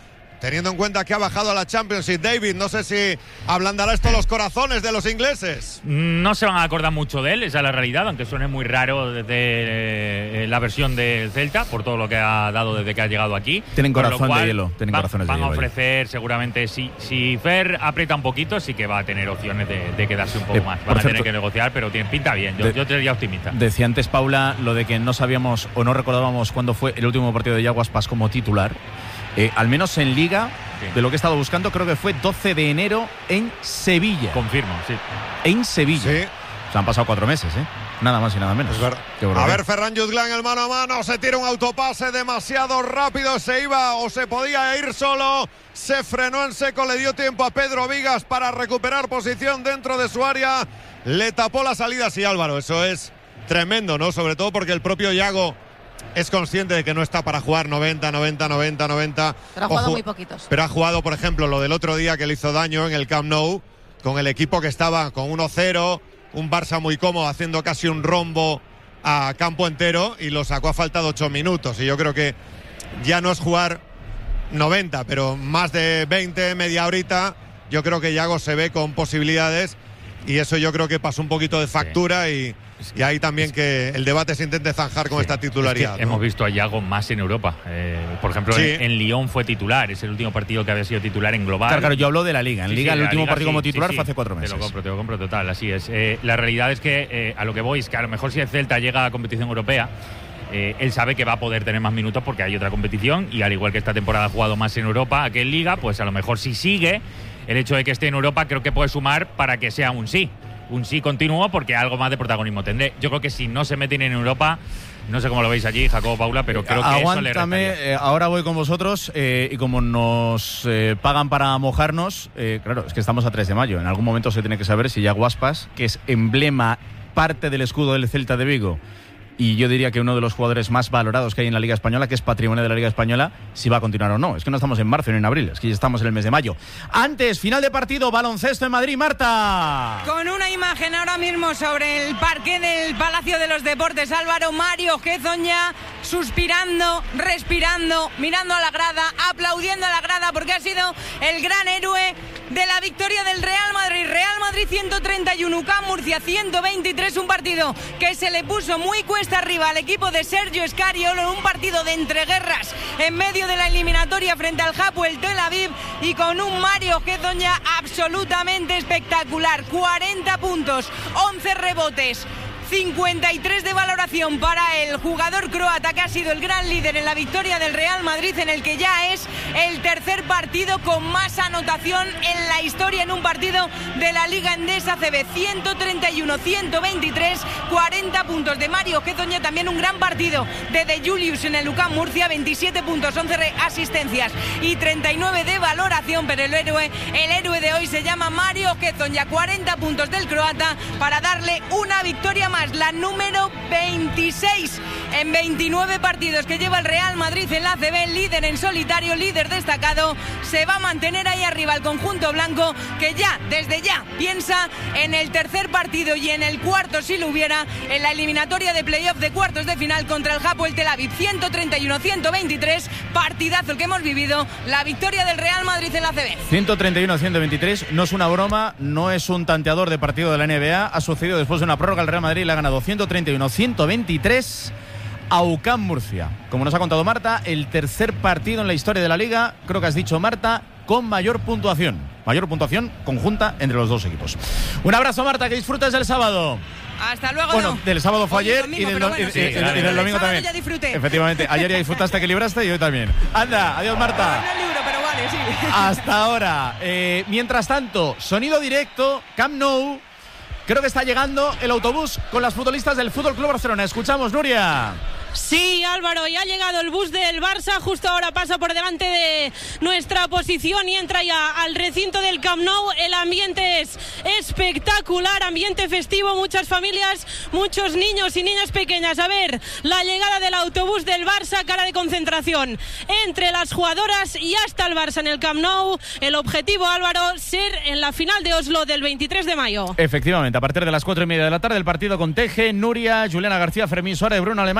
teniendo en cuenta que ha bajado a la Championship. David, no sé si ablandará esto los corazones de los ingleses. No se van a acordar mucho de él, esa es la realidad, aunque suene muy raro desde eh, la versión del Celta, por todo lo que ha dado desde que ha llegado aquí. Tienen corazón cual, de hielo. Tienen van, corazones van de hielo. a ofrecer seguramente, si, si Fer aprieta un poquito, sí que va a tener opciones de, de quedarse un poco eh, más. Van a cierto, tener que negociar, pero tiene, pinta bien. Yo, de, yo sería optimista. Decía antes Paula lo de que no sabíamos o no recordábamos cuándo fue el último partido de Yago Aspas como titular. Eh, al menos en Liga, sí. de lo que he estado buscando, creo que fue doce de enero en Sevilla. Confirmo, sí. En Sevilla. Sí. Se han pasado cuatro meses, ¿eh? Nada más y nada menos. A ver, Ferran Jutglan, el mano a mano, se tira un autopase demasiado rápido, se iba o se podía ir solo, se frenó en seco, le dio tiempo a Pedro Vigas para recuperar posición dentro de su área, le tapó la salida, sí, Álvaro, eso es tremendo, ¿no? Sobre todo porque el propio Yago es consciente de que no está para jugar noventa, noventa, noventa, noventa. Pero ha jugado muy poquitos. Pero ha jugado, por ejemplo, lo del otro día que le hizo daño en el Camp Nou, con el equipo que estaba con uno cero, un Barça muy cómodo haciendo casi un rombo a campo entero y lo sacó a falta de ocho minutos. Y yo creo que ya no es jugar noventa, pero más de veinte, media horita, yo creo que Yago se ve con posibilidades y eso yo creo que pasó un poquito de factura y... Y ahí también que el debate se intente zanjar con sí, esta titularidad. Es que ¿no? Hemos visto a Yago más en Europa. Eh, por ejemplo, sí. en, en Lyon fue titular. Es el último partido que había sido titular en global. Claro, claro, yo hablo de la Liga. En sí, Liga, sí, el último Liga, partido sí, como titular sí, sí. fue hace cuatro meses. Te lo compro, te lo compro total. Así es. Eh, la realidad es que eh, a lo que voy es que a lo mejor si el Celta llega a competición europea, eh, él sabe que va a poder tener más minutos porque hay otra competición y al igual que esta temporada ha jugado más en Europa que en Liga, pues a lo mejor si sigue, el hecho de que esté en Europa creo que puede sumar para que sea un sí. Un sí continuo porque algo más de protagonismo tendré. Yo creo que si no se meten en Europa, no sé cómo lo veis allí, Jacobo, Paula, pero creo que Aguántame, eso le restaría. eh, ahora voy con vosotros eh, y como nos eh, pagan para mojarnos, eh, claro, es que estamos a tres de mayo. En algún momento se tiene que saber si Yago Aspas, que es emblema, parte del escudo del Celta de Vigo, y yo diría que uno de los jugadores más valorados que hay en la Liga Española, que es patrimonio de la Liga Española, si va a continuar o no. Es que no estamos en marzo ni en abril, es que ya estamos en el mes de mayo. Antes, final de partido, baloncesto en Madrid, Marta. Con una imagen ahora mismo sobre el parque del Palacio de los Deportes, Álvaro, Mario Gézon ya suspirando, respirando, mirando a la grada, aplaudiendo a la grada porque ha sido el gran héroe de la victoria del Real Madrid. Real Madrid ciento treinta y uno, U C A M Murcia ciento veintitrés, un partido que se le puso muy cuesta arriba al equipo de Sergio Scariolo, un partido de entreguerras en medio de la eliminatoria frente al Hapoel Tel Aviv y con un Mario Gézon ya absolutamente espectacular. cuarenta puntos, once rebotes, cincuenta y tres de valoración para el jugador croata que ha sido el gran líder en la victoria del Real Madrid, en el que ya es el tercer partido con más anotación en la historia en un partido de la Liga Endesa C B. ciento treinta y uno, ciento veintitrés, cuarenta puntos de Mario Gézon, también un gran partido de De Julius en el U C A M Murcia, veintisiete puntos, once asistencias y treinta y nueve de valoración, pero el héroe, el héroe de hoy se llama Mario Gézon, ya cuarenta puntos del croata para darle una victoria más, la número veintiséis en veintinueve partidos que lleva el Real Madrid en la A C B, líder en solitario, líder destacado. Se va a mantener ahí arriba el conjunto blanco, que ya, desde ya, piensa en el tercer partido y en el cuarto, si lo hubiera, en la eliminatoria de playoff de cuartos de final contra el Hapoel Tel Aviv. ciento treinta y uno, ciento veintitrés, partidazo el que hemos vivido, la victoria del Real Madrid en la A C B. ciento treinta y uno, ciento veintitrés, no es una broma, no es un tanteador de partido de la N B A, ha sucedido después de una prórroga, el Real Madrid le ha ganado ciento treinta y uno, ciento veintitrés a U C A M Murcia. Como nos ha contado Marta, el tercer partido en la historia de la Liga, creo que has dicho, Marta, con mayor puntuación. Mayor puntuación conjunta entre los dos equipos. Un abrazo, Marta, que disfrutes del sábado. Hasta luego. Bueno, no. del sábado fue Hoy ayer domingo, y del, bueno, y, sí, y, y, claro. y del domingo El también. ya disfruté. Efectivamente, ayer ya disfrutaste, equilibraste y hoy también. Anda, adiós, Marta. No, no el libro, pero vale, sí. Hasta ahora. Eh, mientras tanto, sonido directo, Camp Nou. Creo que está llegando el autobús con las futbolistas del Fútbol Club Barcelona. Escuchamos, Nuria. Sí, Álvaro, ya ha llegado el bus del Barça, justo ahora pasa por delante de nuestra posición y entra ya al recinto del Camp Nou. El ambiente es espectacular, ambiente festivo, muchas familias, muchos niños y niñas pequeñas. A ver, la llegada del autobús del Barça, cara de concentración entre las jugadoras y hasta el Barça en el Camp Nou. El objetivo, Álvaro, ser en la final de Oslo del veintitrés de mayo. Efectivamente, a partir de las cuatro y media de la tarde el partido con Teje, Nuria, Juliana García, Fermín Suárez, Bruno Alemán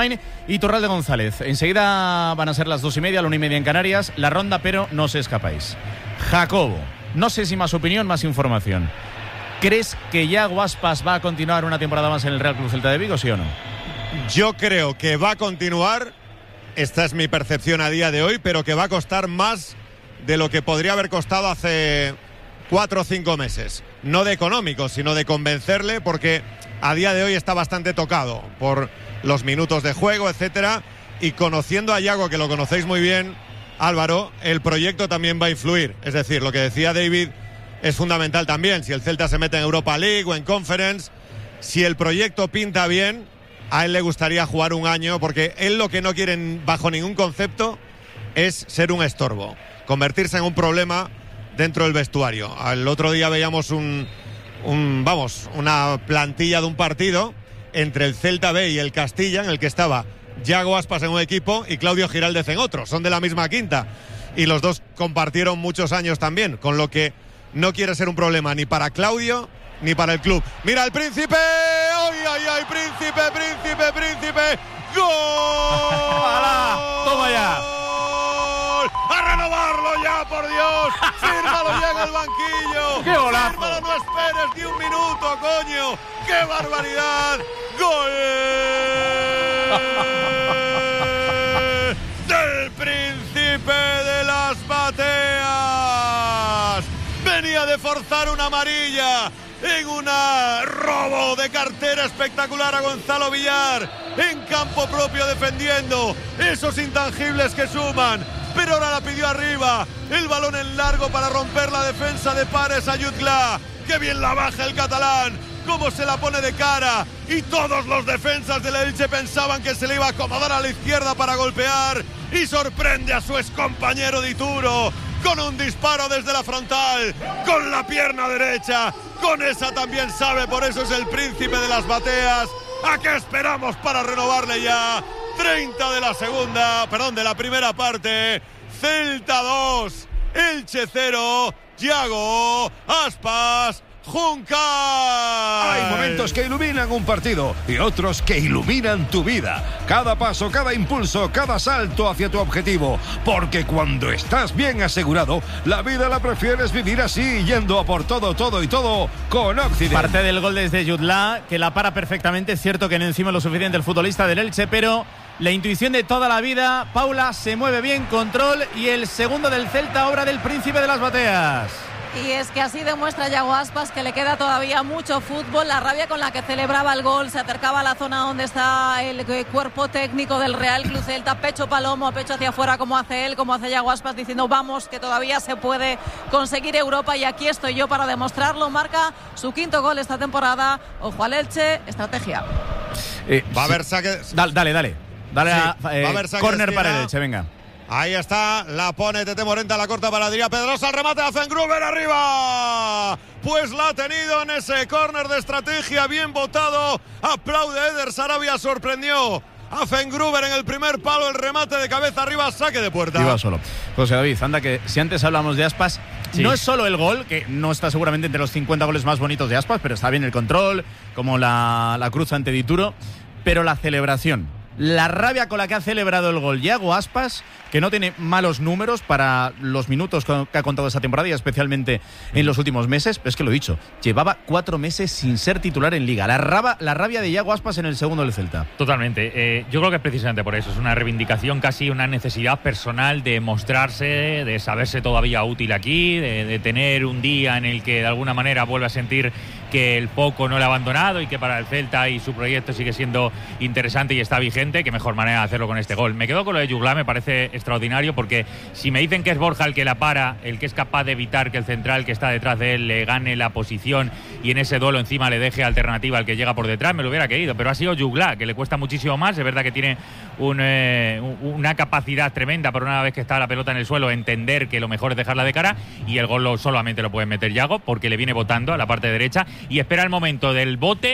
Iturralde González. Enseguida van a ser las dos y media, la una y media en Canarias, la ronda, pero no os escapáis. Jacobo, no sé si más opinión, más información. ¿Crees que Yago Aspas va a continuar una temporada más en el Real Club Celta de Vigo, sí o no? Yo creo que va a continuar, esta es mi percepción a día de hoy, pero que va a costar más de lo que podría haber costado hace cuatro o cinco meses. No de económico, sino de convencerle, porque a día de hoy está bastante tocado por los minutos de juego, etcétera, y conociendo a Yago, que lo conocéis muy bien, Álvaro, el proyecto también va a influir. Es decir, lo que decía David es fundamental también. Si el Celta se mete en Europa League o en Conference, si el proyecto pinta bien, a él le gustaría jugar un año, porque él lo que no quiere bajo ningún concepto es ser un estorbo, convertirse en un problema dentro del vestuario. El otro día veíamos un, un vamos, una plantilla de un partido entre el Celta B y el Castilla, en el que estaba Yago Aspas en un equipo y Claudio Giraldez en otro. Son de la misma quinta y los dos compartieron muchos años también, con lo que no quiere ser un problema ni para Claudio ni para el club. Mira el Príncipe, ¡ay, ay, ay! Príncipe, Príncipe, Príncipe, ¡gol! ¡Toma ya! ¡A renovarlo ya, por Dios! ¡Fírmalo ya en el banquillo! ¡Qué golazo! ¡Fírmalo, no esperes ni un minuto, coño! ¡Qué barbaridad! ¡Gol! ¡Del Príncipe de las Bateas! Venía de forzar una amarilla en un robo de cartera espectacular a Gonzalo Villar, en campo propio defendiendo esos intangibles que suman, pero ahora la pidió arriba, el balón en largo para romper la defensa de Pares a Jutgla. ¡Qué bien la baja el catalán! ¡Cómo se la pone de cara! Y todos los defensas del Elche pensaban que se le iba a acomodar a la izquierda para golpear, y sorprende a su excompañero Dituro con un disparo desde la frontal, con la pierna derecha, con esa también sabe, por eso es el Príncipe de las Bateas. ¿A qué esperamos para renovarle ya? treinta de la segunda, perdón, de la primera parte. Celta dos, Elche cero, Yago Aspas Juncal. Hay momentos que iluminan un partido y otros que iluminan tu vida. Cada paso, cada impulso, cada salto hacia tu objetivo. Porque cuando estás bien asegurado, la vida la prefieres vivir así, yendo a por todo, todo y todo con Occident. Parte del gol desde Jutgla, que la para perfectamente. Es cierto que no encima lo suficiente el futbolista del Elche, pero la intuición de toda la vida. Paula se mueve bien, control, y el segundo del Celta, obra del Príncipe de las Bateas. Y es que así demuestra Yago Aspas que le queda todavía mucho fútbol. La rabia con la que celebraba el gol, se acercaba a la zona donde está el cuerpo técnico del Real Club Celta, pecho palomo, pecho hacia afuera, como hace él, como hace Yago Aspas, diciendo vamos, que todavía se puede conseguir Europa, y aquí estoy yo para demostrarlo. Marca su quinto gol esta temporada. Ojo al Elche, estrategia. Eh, Va a sí. haber saque. Dale, dale, dale. Dale Sí, a, eh, va a haber saque córner de para esquina. el Elche, venga. Ahí está, la pone Tete Morenta, la corta para Adrián Pedrosa, el remate de Fengruber arriba. Pues la ha tenido en ese córner de estrategia, bien votado. Aplaude Eder Sarabia, sorprendió a Fengruber en el primer palo, el remate de cabeza arriba, saque de puerta. Iba solo. José David, anda, que si antes hablamos de Aspas, sí. No es solo el gol, que no está seguramente entre los cincuenta goles más bonitos de Aspas, pero está bien el control, como la, la cruz ante Dituro, pero la celebración. La rabia con la que ha celebrado el gol Yago Aspas, que no tiene malos números para los minutos que ha contado esa temporada y especialmente en los últimos meses, pero es que lo he dicho, llevaba cuatro meses sin ser titular en Liga. La, raba, la rabia de Yago Aspas en el segundo del Celta. Totalmente. Eh, yo creo que es precisamente por eso. Es una reivindicación, casi una necesidad personal de mostrarse, de saberse todavía útil aquí, de, de tener un día en el que de alguna manera vuelve a sentir que el foco no le ha abandonado y que para el Celta y su proyecto sigue siendo interesante y está vigente. Qué mejor manera de hacerlo con este gol. Me quedo con lo de Jutgla, me parece extraordinario, porque si me dicen que es Borja el que la para, el que es capaz de evitar que el central que está detrás de él le gane la posición y en ese duelo encima le deje alternativa al que llega por detrás, me lo hubiera querido, pero ha sido Jutgla, que le cuesta muchísimo más. Es verdad que tiene un, eh, una capacidad tremenda, pero una vez que está la pelota en el suelo, entender que lo mejor es dejarla de cara, y el gol lo, solamente lo puede meter Yago, porque le viene botando a la parte derecha y espera el momento del bote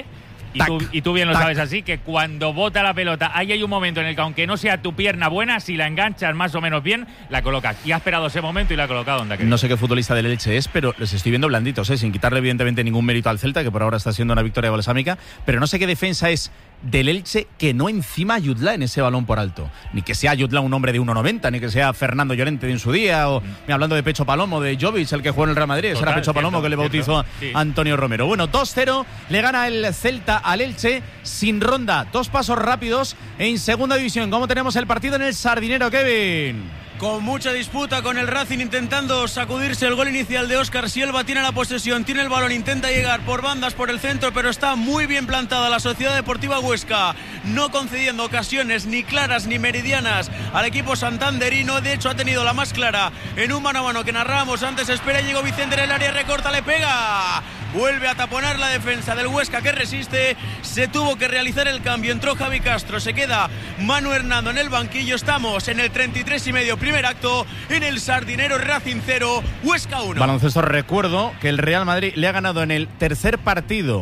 Y tú, y tú bien lo sabes así, que cuando bota la pelota, ahí hay un momento en el que aunque no sea tu pierna buena, si la enganchas más o menos bien, la colocas. Y ha esperado ese momento y la ha colocado donde ha querido. No sé qué futbolista del Elche es, pero les estoy viendo blanditos, ¿eh? Sin quitarle evidentemente ningún mérito al Celta, que por ahora está siendo una victoria balsámica, pero no sé qué defensa es del Elche que no encima a Yudla en ese balón por alto. Ni que sea Yudla un hombre de uno noventa, ni que sea Fernando Llorente de en su día, o mm. hablando de Pecho Palomo, de Jovic, el que jugó en el Real Madrid. Total, era Pecho Palomo cierto, que le bautizó sí. a Antonio Romero. Bueno, dos cero, le gana el Celta al Elche sin ronda. Dos pasos rápidos en segunda división. ¿Cómo tenemos el partido en el Sardinero, Kevin? Con mucha disputa, con el Racing intentando sacudirse el gol inicial de Óscar Silva. Tiene la posesión, tiene el balón, intenta llegar por bandas, por el centro, pero está muy bien plantada la Sociedad Deportiva Huesca, no concediendo ocasiones ni claras ni meridianas al equipo santanderino. De hecho, ha tenido la más clara en un mano a mano que narrábamos antes. Espera, llegó Vicente en el área, recorta, le pega. Vuelve a taponar la defensa del Huesca, que resiste. Se tuvo que realizar el cambio. Entró Javi Castro, se queda Manu Hernando en el banquillo. Estamos en el treinta y tres y medio, primer acto, en el Sardinero. Racing cero, Huesca uno. Baloncesto, recuerdo que el Real Madrid le ha ganado en el tercer partido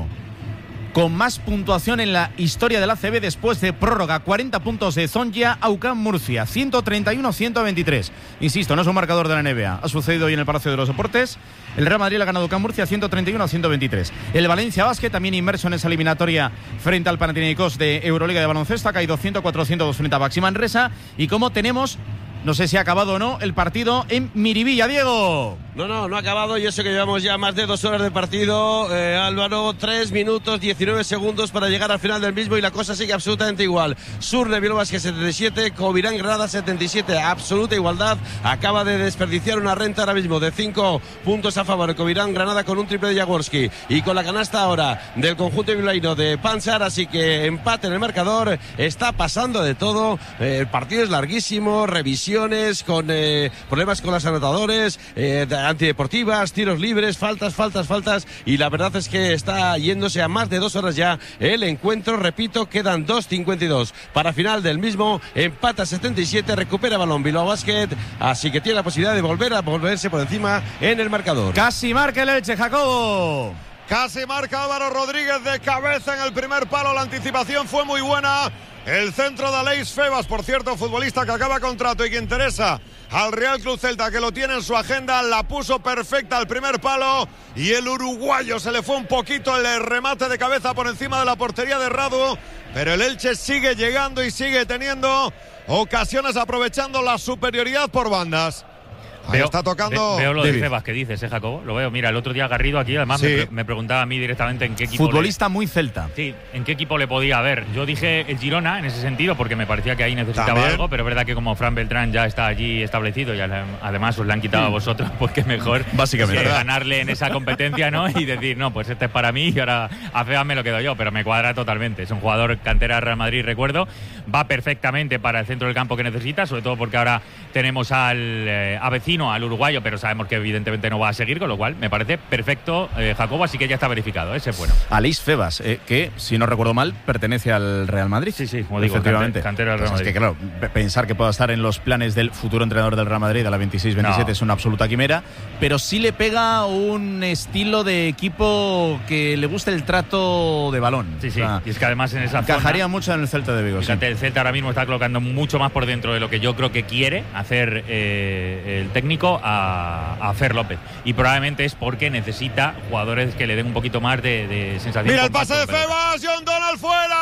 con más puntuación en la historia del A C B después de prórroga. cuarenta puntos de Zongia a U C A M Murcia, ciento treinta y uno a ciento veintitrés. Insisto, no es un marcador de la N B A. Ha sucedido hoy en el Palacio de los Deportes. El Real Madrid le ha ganado U C A M Murcia ciento treinta y uno a ciento veintitrés. El Valencia Basket, también inmerso en esa eliminatoria frente al Panathinaikos de Euroliga de baloncesto, ha caído ciento cuatro a ciento dos frente a Baxi Manresa. Y como tenemos, no sé si ha acabado o no, el partido en Miribilla, Diego. No, no, no ha acabado, y eso que llevamos ya más de dos horas de partido, eh, Álvaro, tres minutos, diecinueve segundos para llegar al final del mismo, y la cosa sigue absolutamente igual. Surne Bielobasque setenta y siete, Covirán Granada setenta y siete, absoluta igualdad. Acaba de desperdiciar una renta ahora mismo de cinco puntos a favor Covirán Granada con un triple de Jaworski y con la canasta ahora del conjunto bilbaíno de Panchar, así que empate en el marcador. Está pasando de todo, eh, el partido es larguísimo, revisiones con eh, problemas con los anotadores, eh, antideportivas, tiros libres, faltas, faltas, faltas, y la verdad es que está yéndose a más de dos horas ya el encuentro. Repito, quedan dos cincuenta y dos para final del mismo. Empata setenta y siete, recupera balón Bilbao Basket, así que tiene la posibilidad de volver a volverse por encima en el marcador. Casi marca el Elche, Jacobo. Casi marca Álvaro Rodríguez de cabeza en el primer palo. La anticipación fue muy buena. El centro de Aleix Febas, por cierto, futbolista que acaba contrato y que interesa al Real Club Celta, que lo tiene en su agenda, la puso perfecta al primer palo, y el uruguayo se le fue un poquito el remate de cabeza por encima de la portería de Radu, pero el Elche sigue llegando y sigue teniendo ocasiones, aprovechando la superioridad por bandas. Ahí veo, está tocando. Ve, veo lo David. de Febas que dices, ¿eh, Jacobo? Lo veo. Mira, el otro día Garrido aquí, además, sí. me, me preguntaba a mí directamente en qué equipo. Futbolista le, muy celta. Sí, en qué equipo le podía haber. Yo dije el Girona en ese sentido, porque me parecía que ahí necesitaba ¿También? algo, pero es verdad que como Fran Beltrán ya está allí establecido y además os le han quitado a vosotros, pues que mejor básicamente que ganarle en esa competencia, ¿no? Y decir, no, pues este es para mí y ahora a Febas me lo quedo yo, pero me cuadra totalmente. Es un jugador cantera Real Madrid, recuerdo. Va perfectamente para el centro del campo que necesita, sobre todo porque ahora tenemos al eh, a vecino, al uruguayo, pero sabemos que evidentemente no va a seguir, con lo cual me parece perfecto, eh, Jacobo, así que ya está verificado, ese es bueno. Aleix Febas, eh, que si no recuerdo mal pertenece al Real Madrid. Sí, sí, como digo, efectivamente. Cantera del Real Pues Madrid. es que claro, pensar que pueda estar en los planes del futuro entrenador del Real Madrid a la veintiséis veintisiete no. Es una absoluta quimera, pero sí le pega un estilo de equipo que le gusta el trato de balón. Sí, sí, o sea, y es que además en esa encajaría zona, mucho en el Celta de Vigo. Fíjate, sí. El Celta ahora mismo está colocando mucho más por dentro de lo que yo creo que quiere hacer eh, el técnico a, a Fer López, y probablemente es porque necesita jugadores que le den un poquito más de, de sensación. Mira el compacto, pase de pero... Febas, John Donald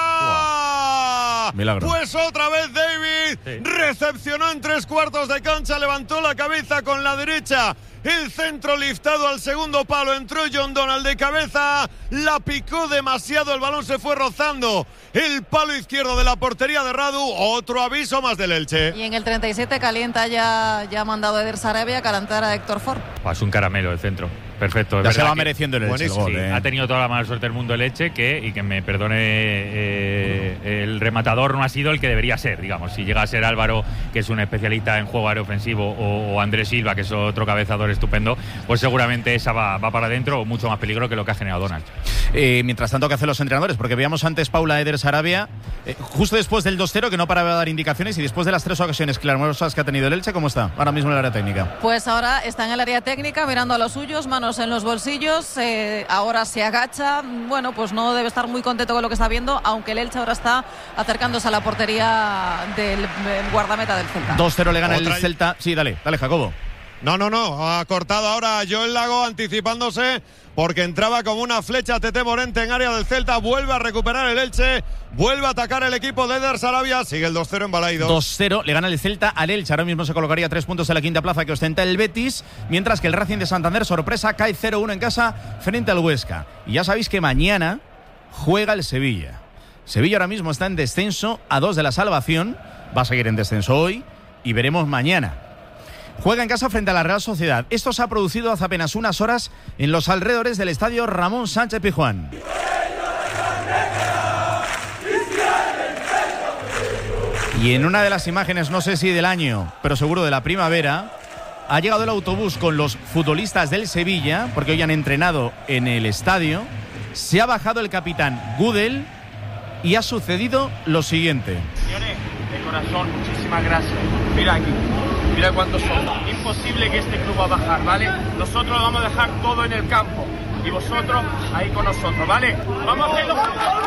fuera. Wow. Milagro. Pues otra vez David sí. recepcionó en tres cuartos de cancha, levantó la cabeza con la derecha, el centro liftado al segundo palo, entró John Donald de cabeza, la picó demasiado, el balón se fue rozando el palo izquierdo de la portería de Radu. Otro aviso más del Elche. Y en el treinta y siete calienta ya, ya ha mandado a Eder Sarabia a calentar a Héctor Ford. Pues un caramelo el centro. Perfecto. Ya se va mereciendo el Elche el gol, sí, eh. ha tenido toda la mala suerte del mundo el Elche, que, y que me perdone eh, el rematador no ha sido el que debería ser, digamos. Si llega a ser Álvaro, que es un especialista en juego aéreo ofensivo, o, o Andrés Silva, que es otro cabezador estupendo, pues seguramente esa va, va para adentro, o mucho más peligro que lo que ha generado Donald. Eh, mientras tanto, ¿qué hacen los entrenadores? Porque veíamos antes Paula Eder Sarabia, eh, justo después del dos cero, que no paraba de dar indicaciones, y después de las tres ocasiones clamorosas que ha tenido el Elche, ¿cómo está ahora mismo en el área técnica? Pues ahora está en el área técnica mirando a los suyos. Manu manos en los bolsillos, eh, ahora se agacha, bueno, pues no debe estar muy contento con lo que está viendo, aunque el Elche ahora está acercándose a la portería del, del guardameta del Celta. dos cero le gana Otra el Celta. Sí, dale, dale, Jacobo. No, no, no, ha cortado ahora Joel Lago anticipándose porque entraba como una flecha Tete Morente en área del Celta, vuelve a recuperar el Elche, vuelve a atacar el equipo de Eder Sarabia, sigue el dos cero en Balaidos. dos cero le gana el Celta al Elche, ahora mismo se colocaría tres puntos en la quinta plaza que ostenta el Betis, mientras que el Racing de Santander, sorpresa, cae cero uno en casa frente al Huesca. Y ya sabéis que mañana juega el Sevilla. Sevilla ahora mismo está en descenso a dos de la salvación, va a seguir en descenso hoy y veremos mañana. Juega en casa frente a la Real Sociedad. Esto se ha producido hace apenas unas horas en los alrededores del estadio Ramón Sánchez Pizjuán. Y en una de las imágenes, no sé si del año, pero seguro de la primavera, ha llegado el autobús con los futbolistas del Sevilla, porque hoy han entrenado en el estadio. Se ha bajado el capitán Gudel y ha sucedido lo siguiente. Señores, de corazón, muchísimas gracias. Mira aquí. Mira cuántos son. Imposible que este club va a bajar, ¿vale? Nosotros lo vamos a dejar todo en el campo. Y vosotros ahí con nosotros, ¿vale? Vamos a hacerlo.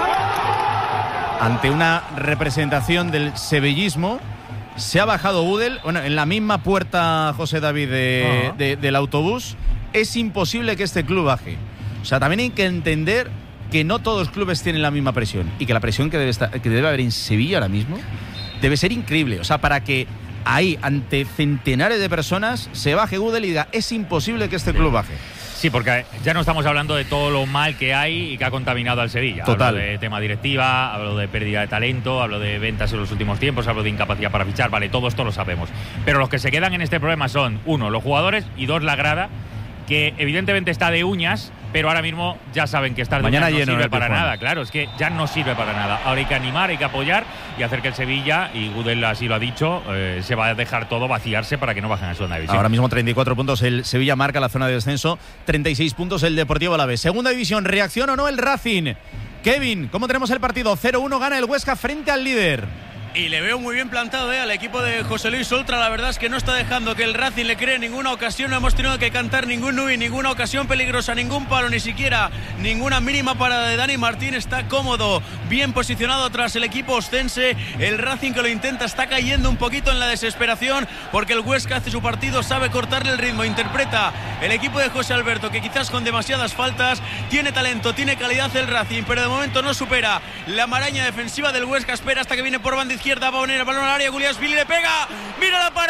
Ante una representación del sevillismo, se ha bajado Gudel. Bueno, en la misma puerta, José David, de, de, del autobús. Es imposible que este club baje. O sea, también hay que entender que no todos los clubes tienen la misma presión. Y que la presión que debe, estar, que debe haber en Sevilla ahora mismo debe ser increíble. O sea, para que ahí, ante centenares de personas, se baje Gudel y diga, es imposible que este club baje. Sí, porque ya no estamos hablando de todo lo mal que hay y que ha contaminado al Sevilla. Total. Hablo de tema directiva, hablo de pérdida de talento, hablo de ventas en los últimos tiempos, hablo de incapacidad para fichar, vale, todo esto lo sabemos. Pero los que se quedan en este problema son, uno, los jugadores y dos, la grada, que evidentemente está de uñas, pero ahora mismo ya saben que estar de Mañana uñas no lleno sirve el para Pizjuán. nada, claro, es que ya no sirve para nada. Ahora hay que animar, hay que apoyar y hacer que el Sevilla, y Gudel así lo ha dicho, eh, se va a dejar todo vaciarse para que no bajen a segunda división. Ahora mismo treinta y cuatro puntos el Sevilla, marca la zona de descenso, treinta y seis puntos el Deportivo Alavés. Segunda división, ¿reacciona o no el Racing? Kevin, ¿cómo tenemos el partido? cero uno gana el Huesca frente al líder. Y le veo muy bien plantado eh, al equipo de José Luis Oltra. La verdad es que no está dejando que el Racing le cree ninguna ocasión. No hemos tenido que cantar ningún nubi, ninguna ocasión peligrosa, ningún palo, ni siquiera ninguna mínima parada de Dani Martín. Está cómodo, bien posicionado tras el equipo ostense. El Racing, que lo intenta, está cayendo un poquito en la desesperación porque el Huesca hace su partido, sabe cortarle el ritmo, interpreta el equipo de José Alberto, que quizás con demasiadas faltas, tiene talento, tiene calidad el Racing, pero de momento no supera la maraña defensiva del Huesca. Espera hasta que viene por banda izquierda, va a poner el balón al área, Guliasvili le pega, mira la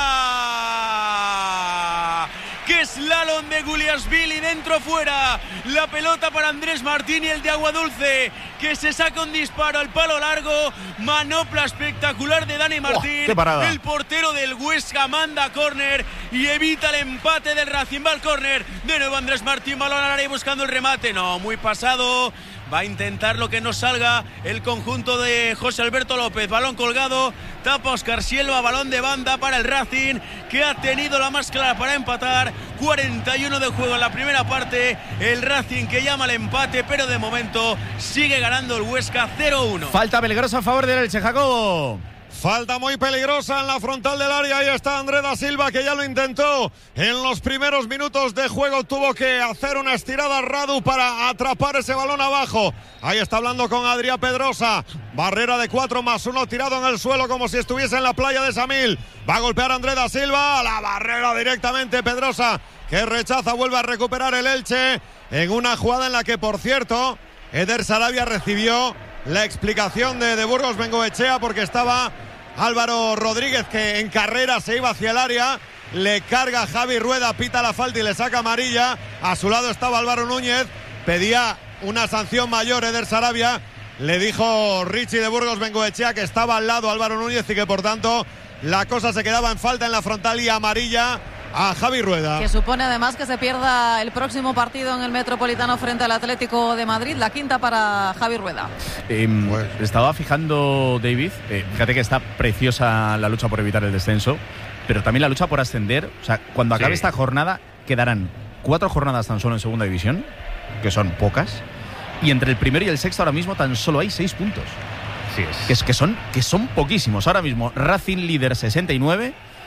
parada, que slalom de Guliasvili, dentro fuera, la pelota para Andrés Martín y el de Aguadulce, que se saca un disparo al palo largo, manopla espectacular de Dani Martín, qué parada. El portero del Huesca manda a córner y evita el empate del Racing. Va al córner, de nuevo Andrés Martín, balón al área buscando el remate, no, muy pasado. Va a intentar lo que no salga el conjunto de José Alberto López. Balón colgado, tapa Óscar Silva, balón de banda para el Racing, que ha tenido la más clara para empatar. cuarenta y uno de juego en la primera parte. El Racing que llama al empate, pero de momento sigue ganando el Huesca cero uno. Falta peligrosa a favor del Elche, Jacobo. Falta muy peligrosa en la frontal del área. Ahí está Andrés da Silva, que ya lo intentó en los primeros minutos de juego. Tuvo que hacer una estirada Radu para atrapar ese balón abajo. Ahí está hablando con Adrián Pedrosa. Barrera de cuatro más uno, tirado en el suelo como si estuviese en la playa de Samil. Va a golpear a Andrés da Silva. La barrera directamente Pedrosa, que rechaza. Vuelve a recuperar el Elche en una jugada en la que, por cierto, Eder Sarabia recibió la explicación de, de Burgos Bengoechea, porque estaba Álvaro Rodríguez, que en carrera se iba hacia el área. Le carga Javi Rueda, pita la falta y le saca amarilla. A su lado estaba Álvaro Núñez, pedía una sanción mayor Eder Sarabia. Le dijo Richie de Burgos Bengoechea que estaba al lado Álvaro Núñez y que por tanto la cosa se quedaba en falta en la frontal y amarilla a Javi Rueda. Que supone además que se pierda el próximo partido en el Metropolitano frente al Atlético de Madrid, la quinta para Javi Rueda. Eh, bueno. Estaba fijando, David, eh, fíjate que está preciosa la lucha por evitar el descenso, pero también la lucha por ascender. O sea, cuando acabe sí. esta jornada, quedarán cuatro jornadas tan solo en segunda división, que son pocas, y entre el primero y el sexto ahora mismo tan solo hay seis puntos. Sí, es. Que, es, que, son, que son poquísimos. Ahora mismo Racing líder sesenta y nueve,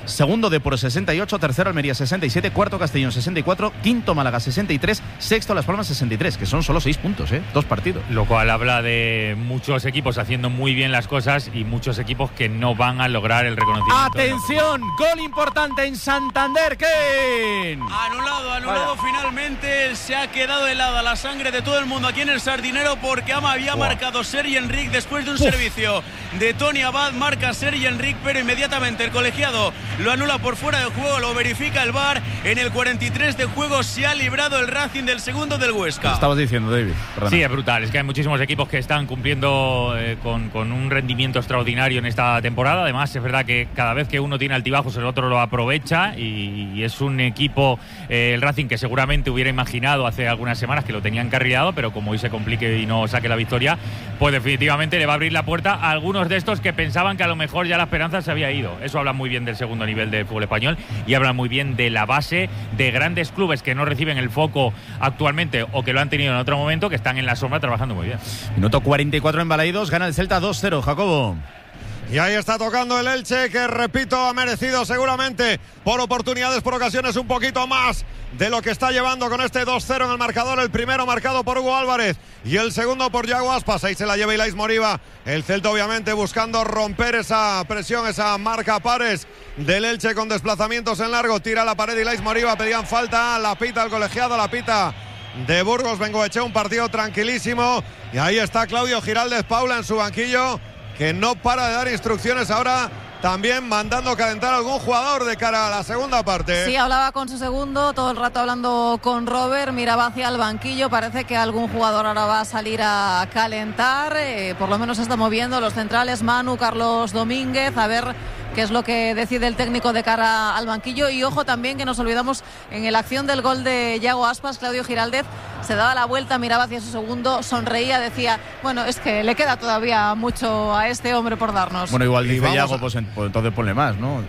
Segundo Depor sesenta y ocho, tercero Almería sesenta y siete, cuarto Castellón sesenta y cuatro, quinto Málaga sesenta y tres, sexto Las Palmas sesenta y tres, que son solo seis puntos, ¿eh? Dos partidos. Lo cual habla de muchos equipos haciendo muy bien las cosas y muchos equipos que no van a lograr el reconocimiento. ¡Atención! Gol importante en Santander, Ken. Anulado, anulado Vaya. Finalmente. Se ha quedado helada la sangre de todo el mundo aquí en el Sardinero porque Ama había wow. marcado Sergi Enric después de un Uf. servicio de Tony Abad. Marca Sergi Enric, pero inmediatamente el colegiado lo anula por fuera de juego, lo verifica el V A R. En el cuarenta y tres de juego se ha librado el Racing del segundo del Huesca. ¿Qué estabas diciendo, David? Perdona. Sí, es brutal. Es que hay muchísimos equipos que están cumpliendo eh, con, con un rendimiento extraordinario en esta temporada. Además, es verdad que cada vez que uno tiene altibajos, el otro lo aprovecha y, y es un equipo, eh, el Racing, que seguramente hubiera imaginado hace algunas semanas que lo tenía encarrilado, pero como hoy se complique y no saque la victoria, pues definitivamente le va a abrir la puerta a algunos de estos que pensaban que a lo mejor ya la esperanza se había ido. Eso habla muy bien del segundo nivel del fútbol español y habla muy bien de la base de grandes clubes que no reciben el foco actualmente o que lo han tenido en otro momento, que están en la sombra trabajando muy bien. Minuto cuarenta y cuatro en Balaidos, gana el Celta dos cero, Jacobo. Y ahí está tocando el Elche, que repito, ha merecido seguramente por oportunidades, por ocasiones, un poquito más de lo que está llevando con este dos cero en el marcador. El primero marcado por Hugo Álvarez y el segundo por Yago Aspas. Ahí se la lleva Ilais Moriba. El Celta obviamente buscando romper esa presión, esa marca pares del Elche con desplazamientos en largo. Tira la pared Ilais Moriba, pedían falta, la pita el colegiado, la pita de Burgos Bengoechea, un partido tranquilísimo. Y ahí está Claudio Giraldez Paula en su banquillo, que no para de dar instrucciones ahora, también mandando calentar a algún jugador de cara a la segunda parte. Sí, hablaba con su segundo, todo el rato hablando con Robert, miraba hacia el banquillo, parece que algún jugador ahora va a salir a calentar, eh, por lo menos se está moviendo los centrales, Manu, Carlos Domínguez, a ver qué es lo que decide el técnico de cara al banquillo. Y ojo también que nos olvidamos, en la acción del gol de Yago Aspas, Claudio Giraldez se daba la vuelta, miraba hacia su segundo, sonreía, decía, bueno, es que le queda todavía mucho a este hombre por darnos. Bueno, igual dice Yago, a... pues, pues entonces ponle más, ¿no?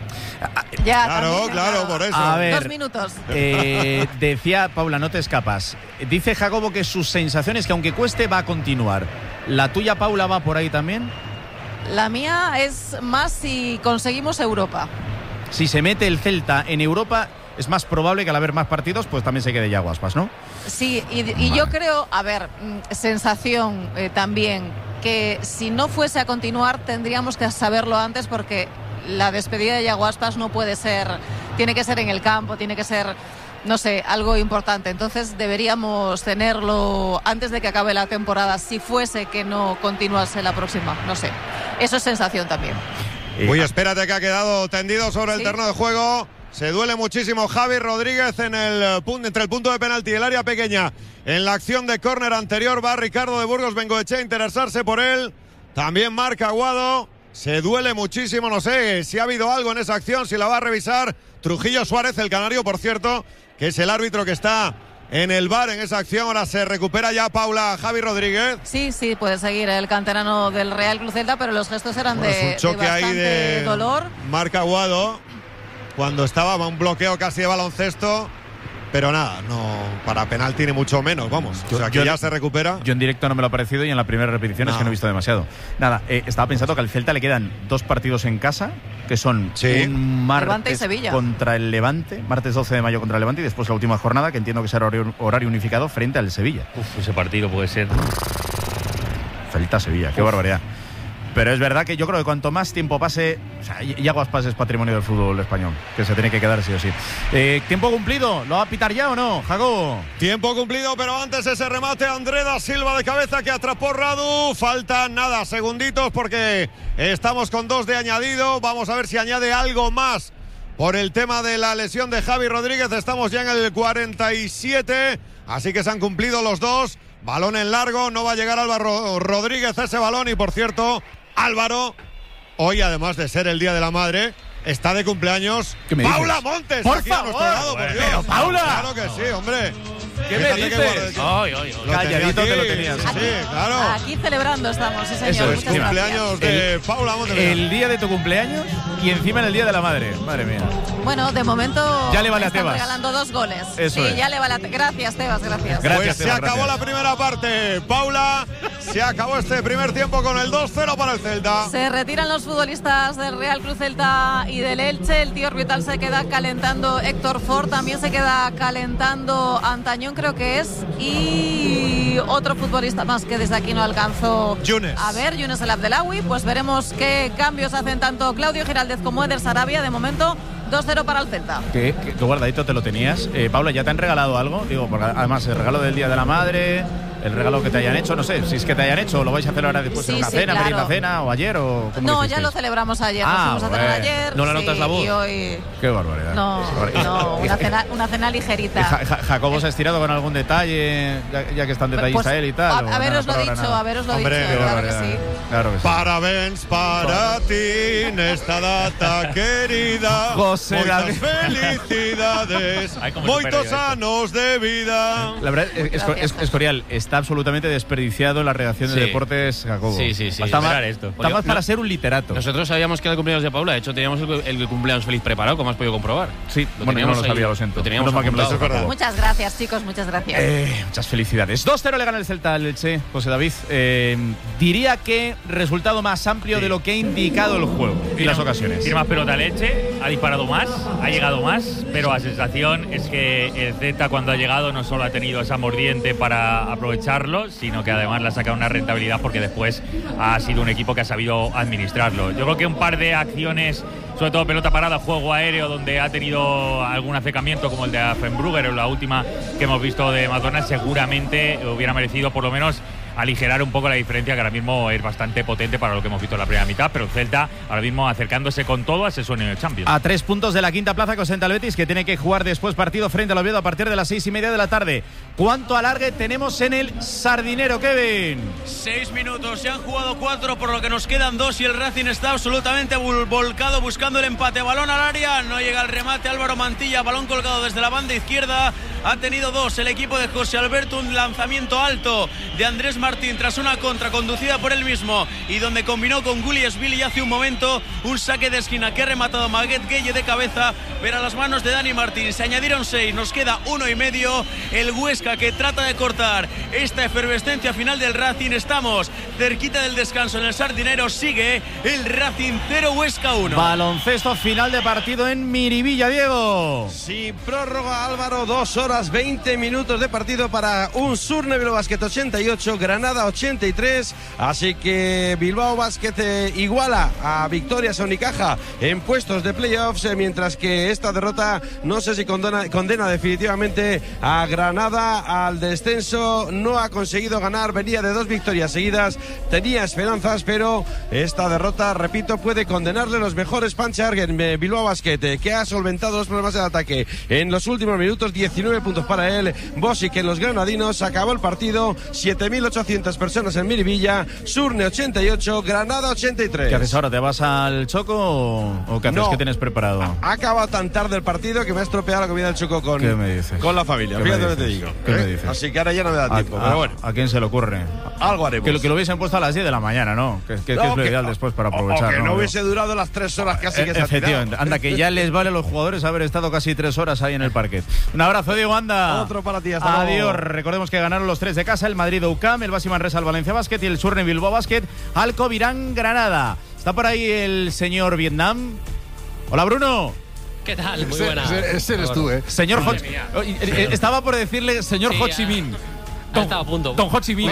Ya, claro, también, claro, claro, por eso. A ver, dos minutos. Eh, decía Paula, no te escapas. Dice Jacobo que sus sensaciones, que aunque cueste, va a continuar. ¿La tuya, Paula, va por ahí también? La mía es más si conseguimos Europa. Si se mete el Celta en Europa, es más probable que al haber más partidos, pues también se quede Yago Aspas, ¿no? Sí, y, y yo creo, a ver, sensación eh, también, que si no fuese a continuar tendríamos que saberlo antes, porque la despedida de Yago Aspas no puede ser, tiene que ser en el campo, tiene que ser, no sé, algo importante. Entonces deberíamos tenerlo antes de que acabe la temporada, si fuese que no continuase la próxima, no sé. Eso es sensación también. Uy, espérate, que ha quedado tendido sobre el ¿Sí? terreno de juego. Se duele muchísimo Javi Rodríguez en el punto, entre el punto de penalti y el área pequeña. En la acción de córner anterior va Ricardo de Burgos Bengoechea a interesarse por él. También marca Aguado. Se duele muchísimo, no sé si ha habido algo en esa acción, si la va a revisar Trujillo Suárez, el canario, por cierto, que es el árbitro que está en el V A R en esa acción. Ahora se recupera ya Paula Javi Rodríguez. Sí, sí, puede seguir el canterano del Real Club Celta, pero los gestos eran bueno, de, es un choque de bastante ahí de dolor. Marca Aguado cuando estaba un bloqueo casi de baloncesto, pero nada, no para penalti ni mucho menos, vamos. Yo, o sea que yo, ya se recupera. Yo en directo no me lo ha parecido y en la primera repetición no. es que no he visto demasiado. Nada, eh, estaba pensando que al Celta le quedan dos partidos en casa, que son sí. un martes Levante y Sevilla. contra el Levante, martes doce de mayo contra el Levante, y después la última jornada, que entiendo que será horario, horario unificado, frente al Sevilla. Uf, ese partido puede ser... Celta-Sevilla, qué Uf. barbaridad. Pero es verdad que yo creo que cuanto más tiempo pase, o sea, Yago Aspas es patrimonio del fútbol español, que se tiene que quedar sí o sí. Eh, ¿Tiempo cumplido? ¿Lo va a pitar ya o no, Jacobo? Tiempo cumplido, pero antes ese remate André da Silva de cabeza que atrapó Radu. Faltan nada, segunditos, porque estamos con dos de añadido. Vamos a ver si añade algo más por el tema de la lesión de Javi Rodríguez. Estamos ya en el cuarenta y siete, así que se han cumplido los dos. Balón en largo, no va a llegar Álvaro Rodríguez a ese balón. Y por cierto, Álvaro, hoy además de ser el Día de la Madre, está de cumpleaños Paula Montes. Por aquí favor, a nuestro lado, por Dios. Pero Paula. Claro que sí, hombre. ¿Qué me dices? Ay, ay, ay. Calladito te lo tenías. Sí, claro. Aquí celebrando estamos, sí, señor. Eso es, Muchas cumpleaños gracias. de el, Paula Montes. El día de tu cumpleaños y encima en el Día de la Madre. Madre mía. Bueno, de momento ya le vale a están Tebas. regalando dos goles. Eso sí, es. ya le vale a Te- Gracias, Tebas, gracias. Gracias, Pues se Tebas, acabó gracias. la primera parte. Paula Se acabó este primer tiempo con el dos cero para el Celta. Se retiran los futbolistas del Real Cruz Celta y del Elche. El tío Orbital se queda calentando. Héctor Ford también se queda calentando. Antañón creo que es. Y otro futbolista más que desde aquí no alcanzó Yunes. a ver. Yunes El Abdelawi. Pues veremos qué cambios hacen tanto Claudio Giraldez como Eder Sarabia. De momento dos cero para el Celta. ¿Qué, qué, qué guardadito te lo tenías? Eh, Paula, ¿ya te han regalado algo? Digo, porque además el regalo del Día de la Madre, el regalo que te hayan hecho, no sé, si es que te hayan hecho, lo vais a hacer ahora después Sí, en una sí, cena, claro. merienda cena o ayer o cómo No, lo ya hicisteis? lo celebramos ayer. Ah, Nos fuimos a cenar bueno. ayer. ¿No le sí, notas la voz? Y hoy... Qué barbaridad. No, no, una cena, una cena ligerita. Ja- Ja- Jacobo se ha estirado con algún detalle, ya, ya que es tan detallista Pues, él y tal. a- o a nada, veros lo por ahora dicho, nada. a veros lo Hombre, dicho, qué claro que barbaridad. sí. Claro que sí. Parabéns para ti en esta data querida. José Moitas David. felicidades, Ay, cómo se moitos perde anos de vida. La verdad, es, es, es- Escorial está absolutamente desperdiciado en la redacción de Sí. deportes, Jacobo. Sí, sí, sí. Está más, Mirar esto. está más No- para ser un literato. Nosotros sabíamos que era el cumpleaños de Paula, de hecho teníamos el, el cumpleaños feliz preparado, como has podido comprobar. Sí, Lo bueno, yo no teníamos lo ahí, sabía, lo siento. Lo teníamos Menos mal que me lo apuntado. has dicho, Jacobo. Muchas gracias, chicos, muchas gracias. Eh, muchas felicidades. dos cero le gana el Celta al Elche, José David. Eh, diría que resultado más amplio Sí. de lo que ha indicado el juego y las ocasiones. Tiene más pelota Leche, ha disparado más, ha llegado más, pero la sensación es que el Celta cuando ha llegado no solo ha tenido esa mordiente para aprovecharlo, sino que además le ha sacado una rentabilidad porque después ha sido un equipo que ha sabido administrarlo. Yo creo que un par de acciones, sobre todo pelota parada, juego aéreo, donde ha tenido algún acercamiento como el de Affenbrugger o la última que hemos visto de McDonald's, seguramente hubiera merecido por lo menos aligerar un poco la diferencia, que ahora mismo es bastante potente para lo que hemos visto en la primera mitad, pero el Celta ahora mismo acercándose con todo a ese sueño de Champions. A tres puntos de la quinta plaza que ostenta el Betis, que tiene que jugar después partido frente al Oviedo a partir de las seis y media de la tarde. ¿Cuánto alargue tenemos en el Sardinero, Kevin? Seis minutos, se han jugado cuatro, por lo que nos quedan dos y el Racing está absolutamente vol- volcado buscando el empate. Balón al área, no llega el remate. Álvaro Mantilla, balón colgado desde la banda izquierda. Ha tenido dos el equipo de José Alberto, un lanzamiento alto de Andrés Martín tras una contra conducida por él mismo y donde combinó con Guliesvili y hace un momento un saque de esquina que ha rematado Maguet Gueye de cabeza, pero a las manos de Dani Martín. Se añadieron seis, nos queda uno y medio. El Huesca que trata de cortar esta efervescencia final del Racing. Estamos cerquita del descanso en el Sardinero. Sigue el Racing cero, Huesca uno. Baloncesto final de partido en Miribilla, Diego. Sin prórroga, Álvaro, dos horas veinte minutos de partido para un Surne Bilbao Basket ochenta y ocho, Granada ochenta y tres. Así que Bilbao Basket eh, iguala a Victorias a Unicaja en puestos de playoffs, eh, mientras que esta derrota no sé si condena, condena definitivamente a Granada al descenso. No ha conseguido ganar, venía de dos victorias seguidas, tenía esperanzas, pero esta derrota, repito, puede condenarle los mejores puncher en eh, Bilbao Basket, eh, que ha solventado los problemas del ataque en los últimos minutos. Diecinueve puntos para él. Bosic en los granadinos. Acabó el partido, siete mil ochocientas personas en Miribilla. Surne ochenta y ocho, Granada ochenta y tres. ¿Qué haces ahora? ¿Te vas al Choco o, o qué haces? No. ¿Qué tienes preparado? Ha acabado tan tarde el partido que me ha estropeado la comida del Choco con, ¿Qué me dices? con la familia. ¿Qué me Fíjate lo que te dices? digo. ¿Qué me ¿eh? dices? Así que ahora ya no me da ¿A, tiempo, a- pero bueno. ¿A quién se le ocurre? Algo haremos. Que lo, que lo hubiesen puesto a las diez de la mañana, ¿no? Que, que- que No, es lo que- ideal después para o- aprovechar. o que no ¿no? hubiese durado las tres horas casi que Eh, se ha Efectivamente. tirado. Anda, que ya les vale a los jugadores haber estado casi tres horas ahí en el parquet. Un abrazo, Diego, anda. Otro para ti, hasta Adiós. luego. Recordemos que ganaron los tres de casa, el Madrid U C A M, el Basi Manresa al Valencia Basket y el Surne Bilbao Basket al Covirán Granada. Está por ahí el señor Vietnam. Hola, Bruno. ¿Qué tal? Muy Ese- buena. ese- ese eres tú, ¿eh? Señor Ho Madre mía. Oh, y- eh, Estaba por decirle señor Sí, Ho Chi ah, Minh. Ha estado a punto. Don Ho Chi Minh.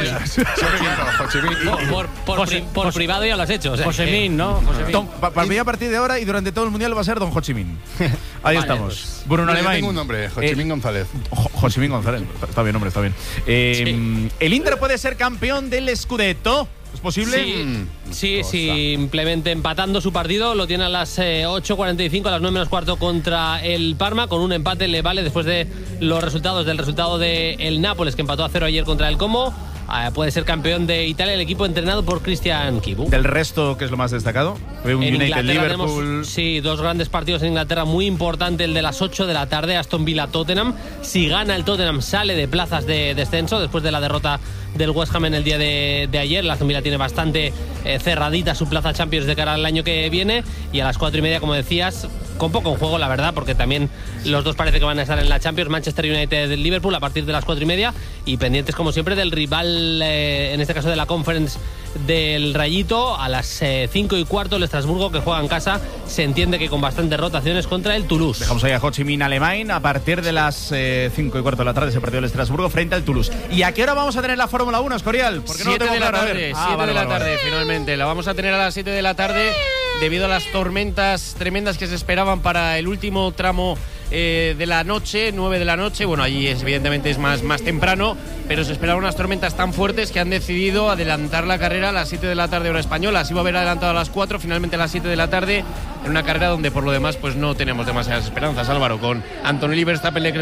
Por, por, por José- pri- por José- privado ya lo has hecho. O sea, José que- Minh, ¿no? Don- pa- para mí a partir de ahora y durante todo el mundial va a ser Don Ho Chi Minh. Ahí Vale, estamos. pues. Bruno Yo Alemán. tengo un nombre, Ho Chi Minh González. Jo- Ho Chi Minh González. Está, está bien, hombre, está bien. Eh, ¿El Inter puede ser campeón del Scudetto? ¿Es posible? Sí, sí, sí, simplemente empatando su partido. Lo tiene a las eh, ocho cuarenta y cinco, a las nueve menos cuarto contra el Parma. Con un empate le vale después de los resultados del resultado del Nápoles, que empató a cero ayer contra el Como. Eh, puede ser campeón de Italia el equipo entrenado por Christian Kibu. Del resto, ¿qué es lo más destacado? Fue un En United Inglaterra Liverpool. tenemos, sí, dos grandes partidos en Inglaterra muy importante, el de las ocho de la tarde, Aston Villa-Tottenham. Si gana el Tottenham sale de plazas de descenso después de la derrota del West Ham en el día de, de ayer. La Aston Villa tiene bastante eh, cerradita su plaza Champions de cara al año que viene. Y a las cuatro y media, como decías, con poco en juego, la verdad, porque también los dos parece que van a estar en la Champions, Manchester United y Liverpool, a partir de las cuatro y media, y pendientes como siempre del rival, eh, en este caso de la Conference, del Rayito, a las eh, cinco y cuarto el Estrasburgo, que juega en casa, se entiende que con bastantes rotaciones, contra el Toulouse. Dejamos ahí a Ho Chi Minh Alemán. A partir de las eh, cinco y cuarto de la tarde se partió el Estrasburgo frente al Toulouse. ¿Y a qué hora vamos a tener la Fórmula uno, Escorial? Porque no lo tengo siete de la claro. A ver. tarde, Ah, siete vale, de la vale, tarde, vale. finalmente. La vamos a tener a las siete de la tarde debido a las tormentas tremendas que se esperaban para el último tramo eh, de la noche, nueve de la noche. Bueno, allí es, evidentemente es más, más temprano, pero se esperaban unas tormentas tan fuertes que han decidido adelantar la carrera a las siete de la tarde hora española. Así va a haber adelantado a las cuatro, finalmente a las siete de la tarde, en una carrera donde por lo demás pues no tenemos demasiadas esperanzas, Álvaro, con Antonelli Verstappen,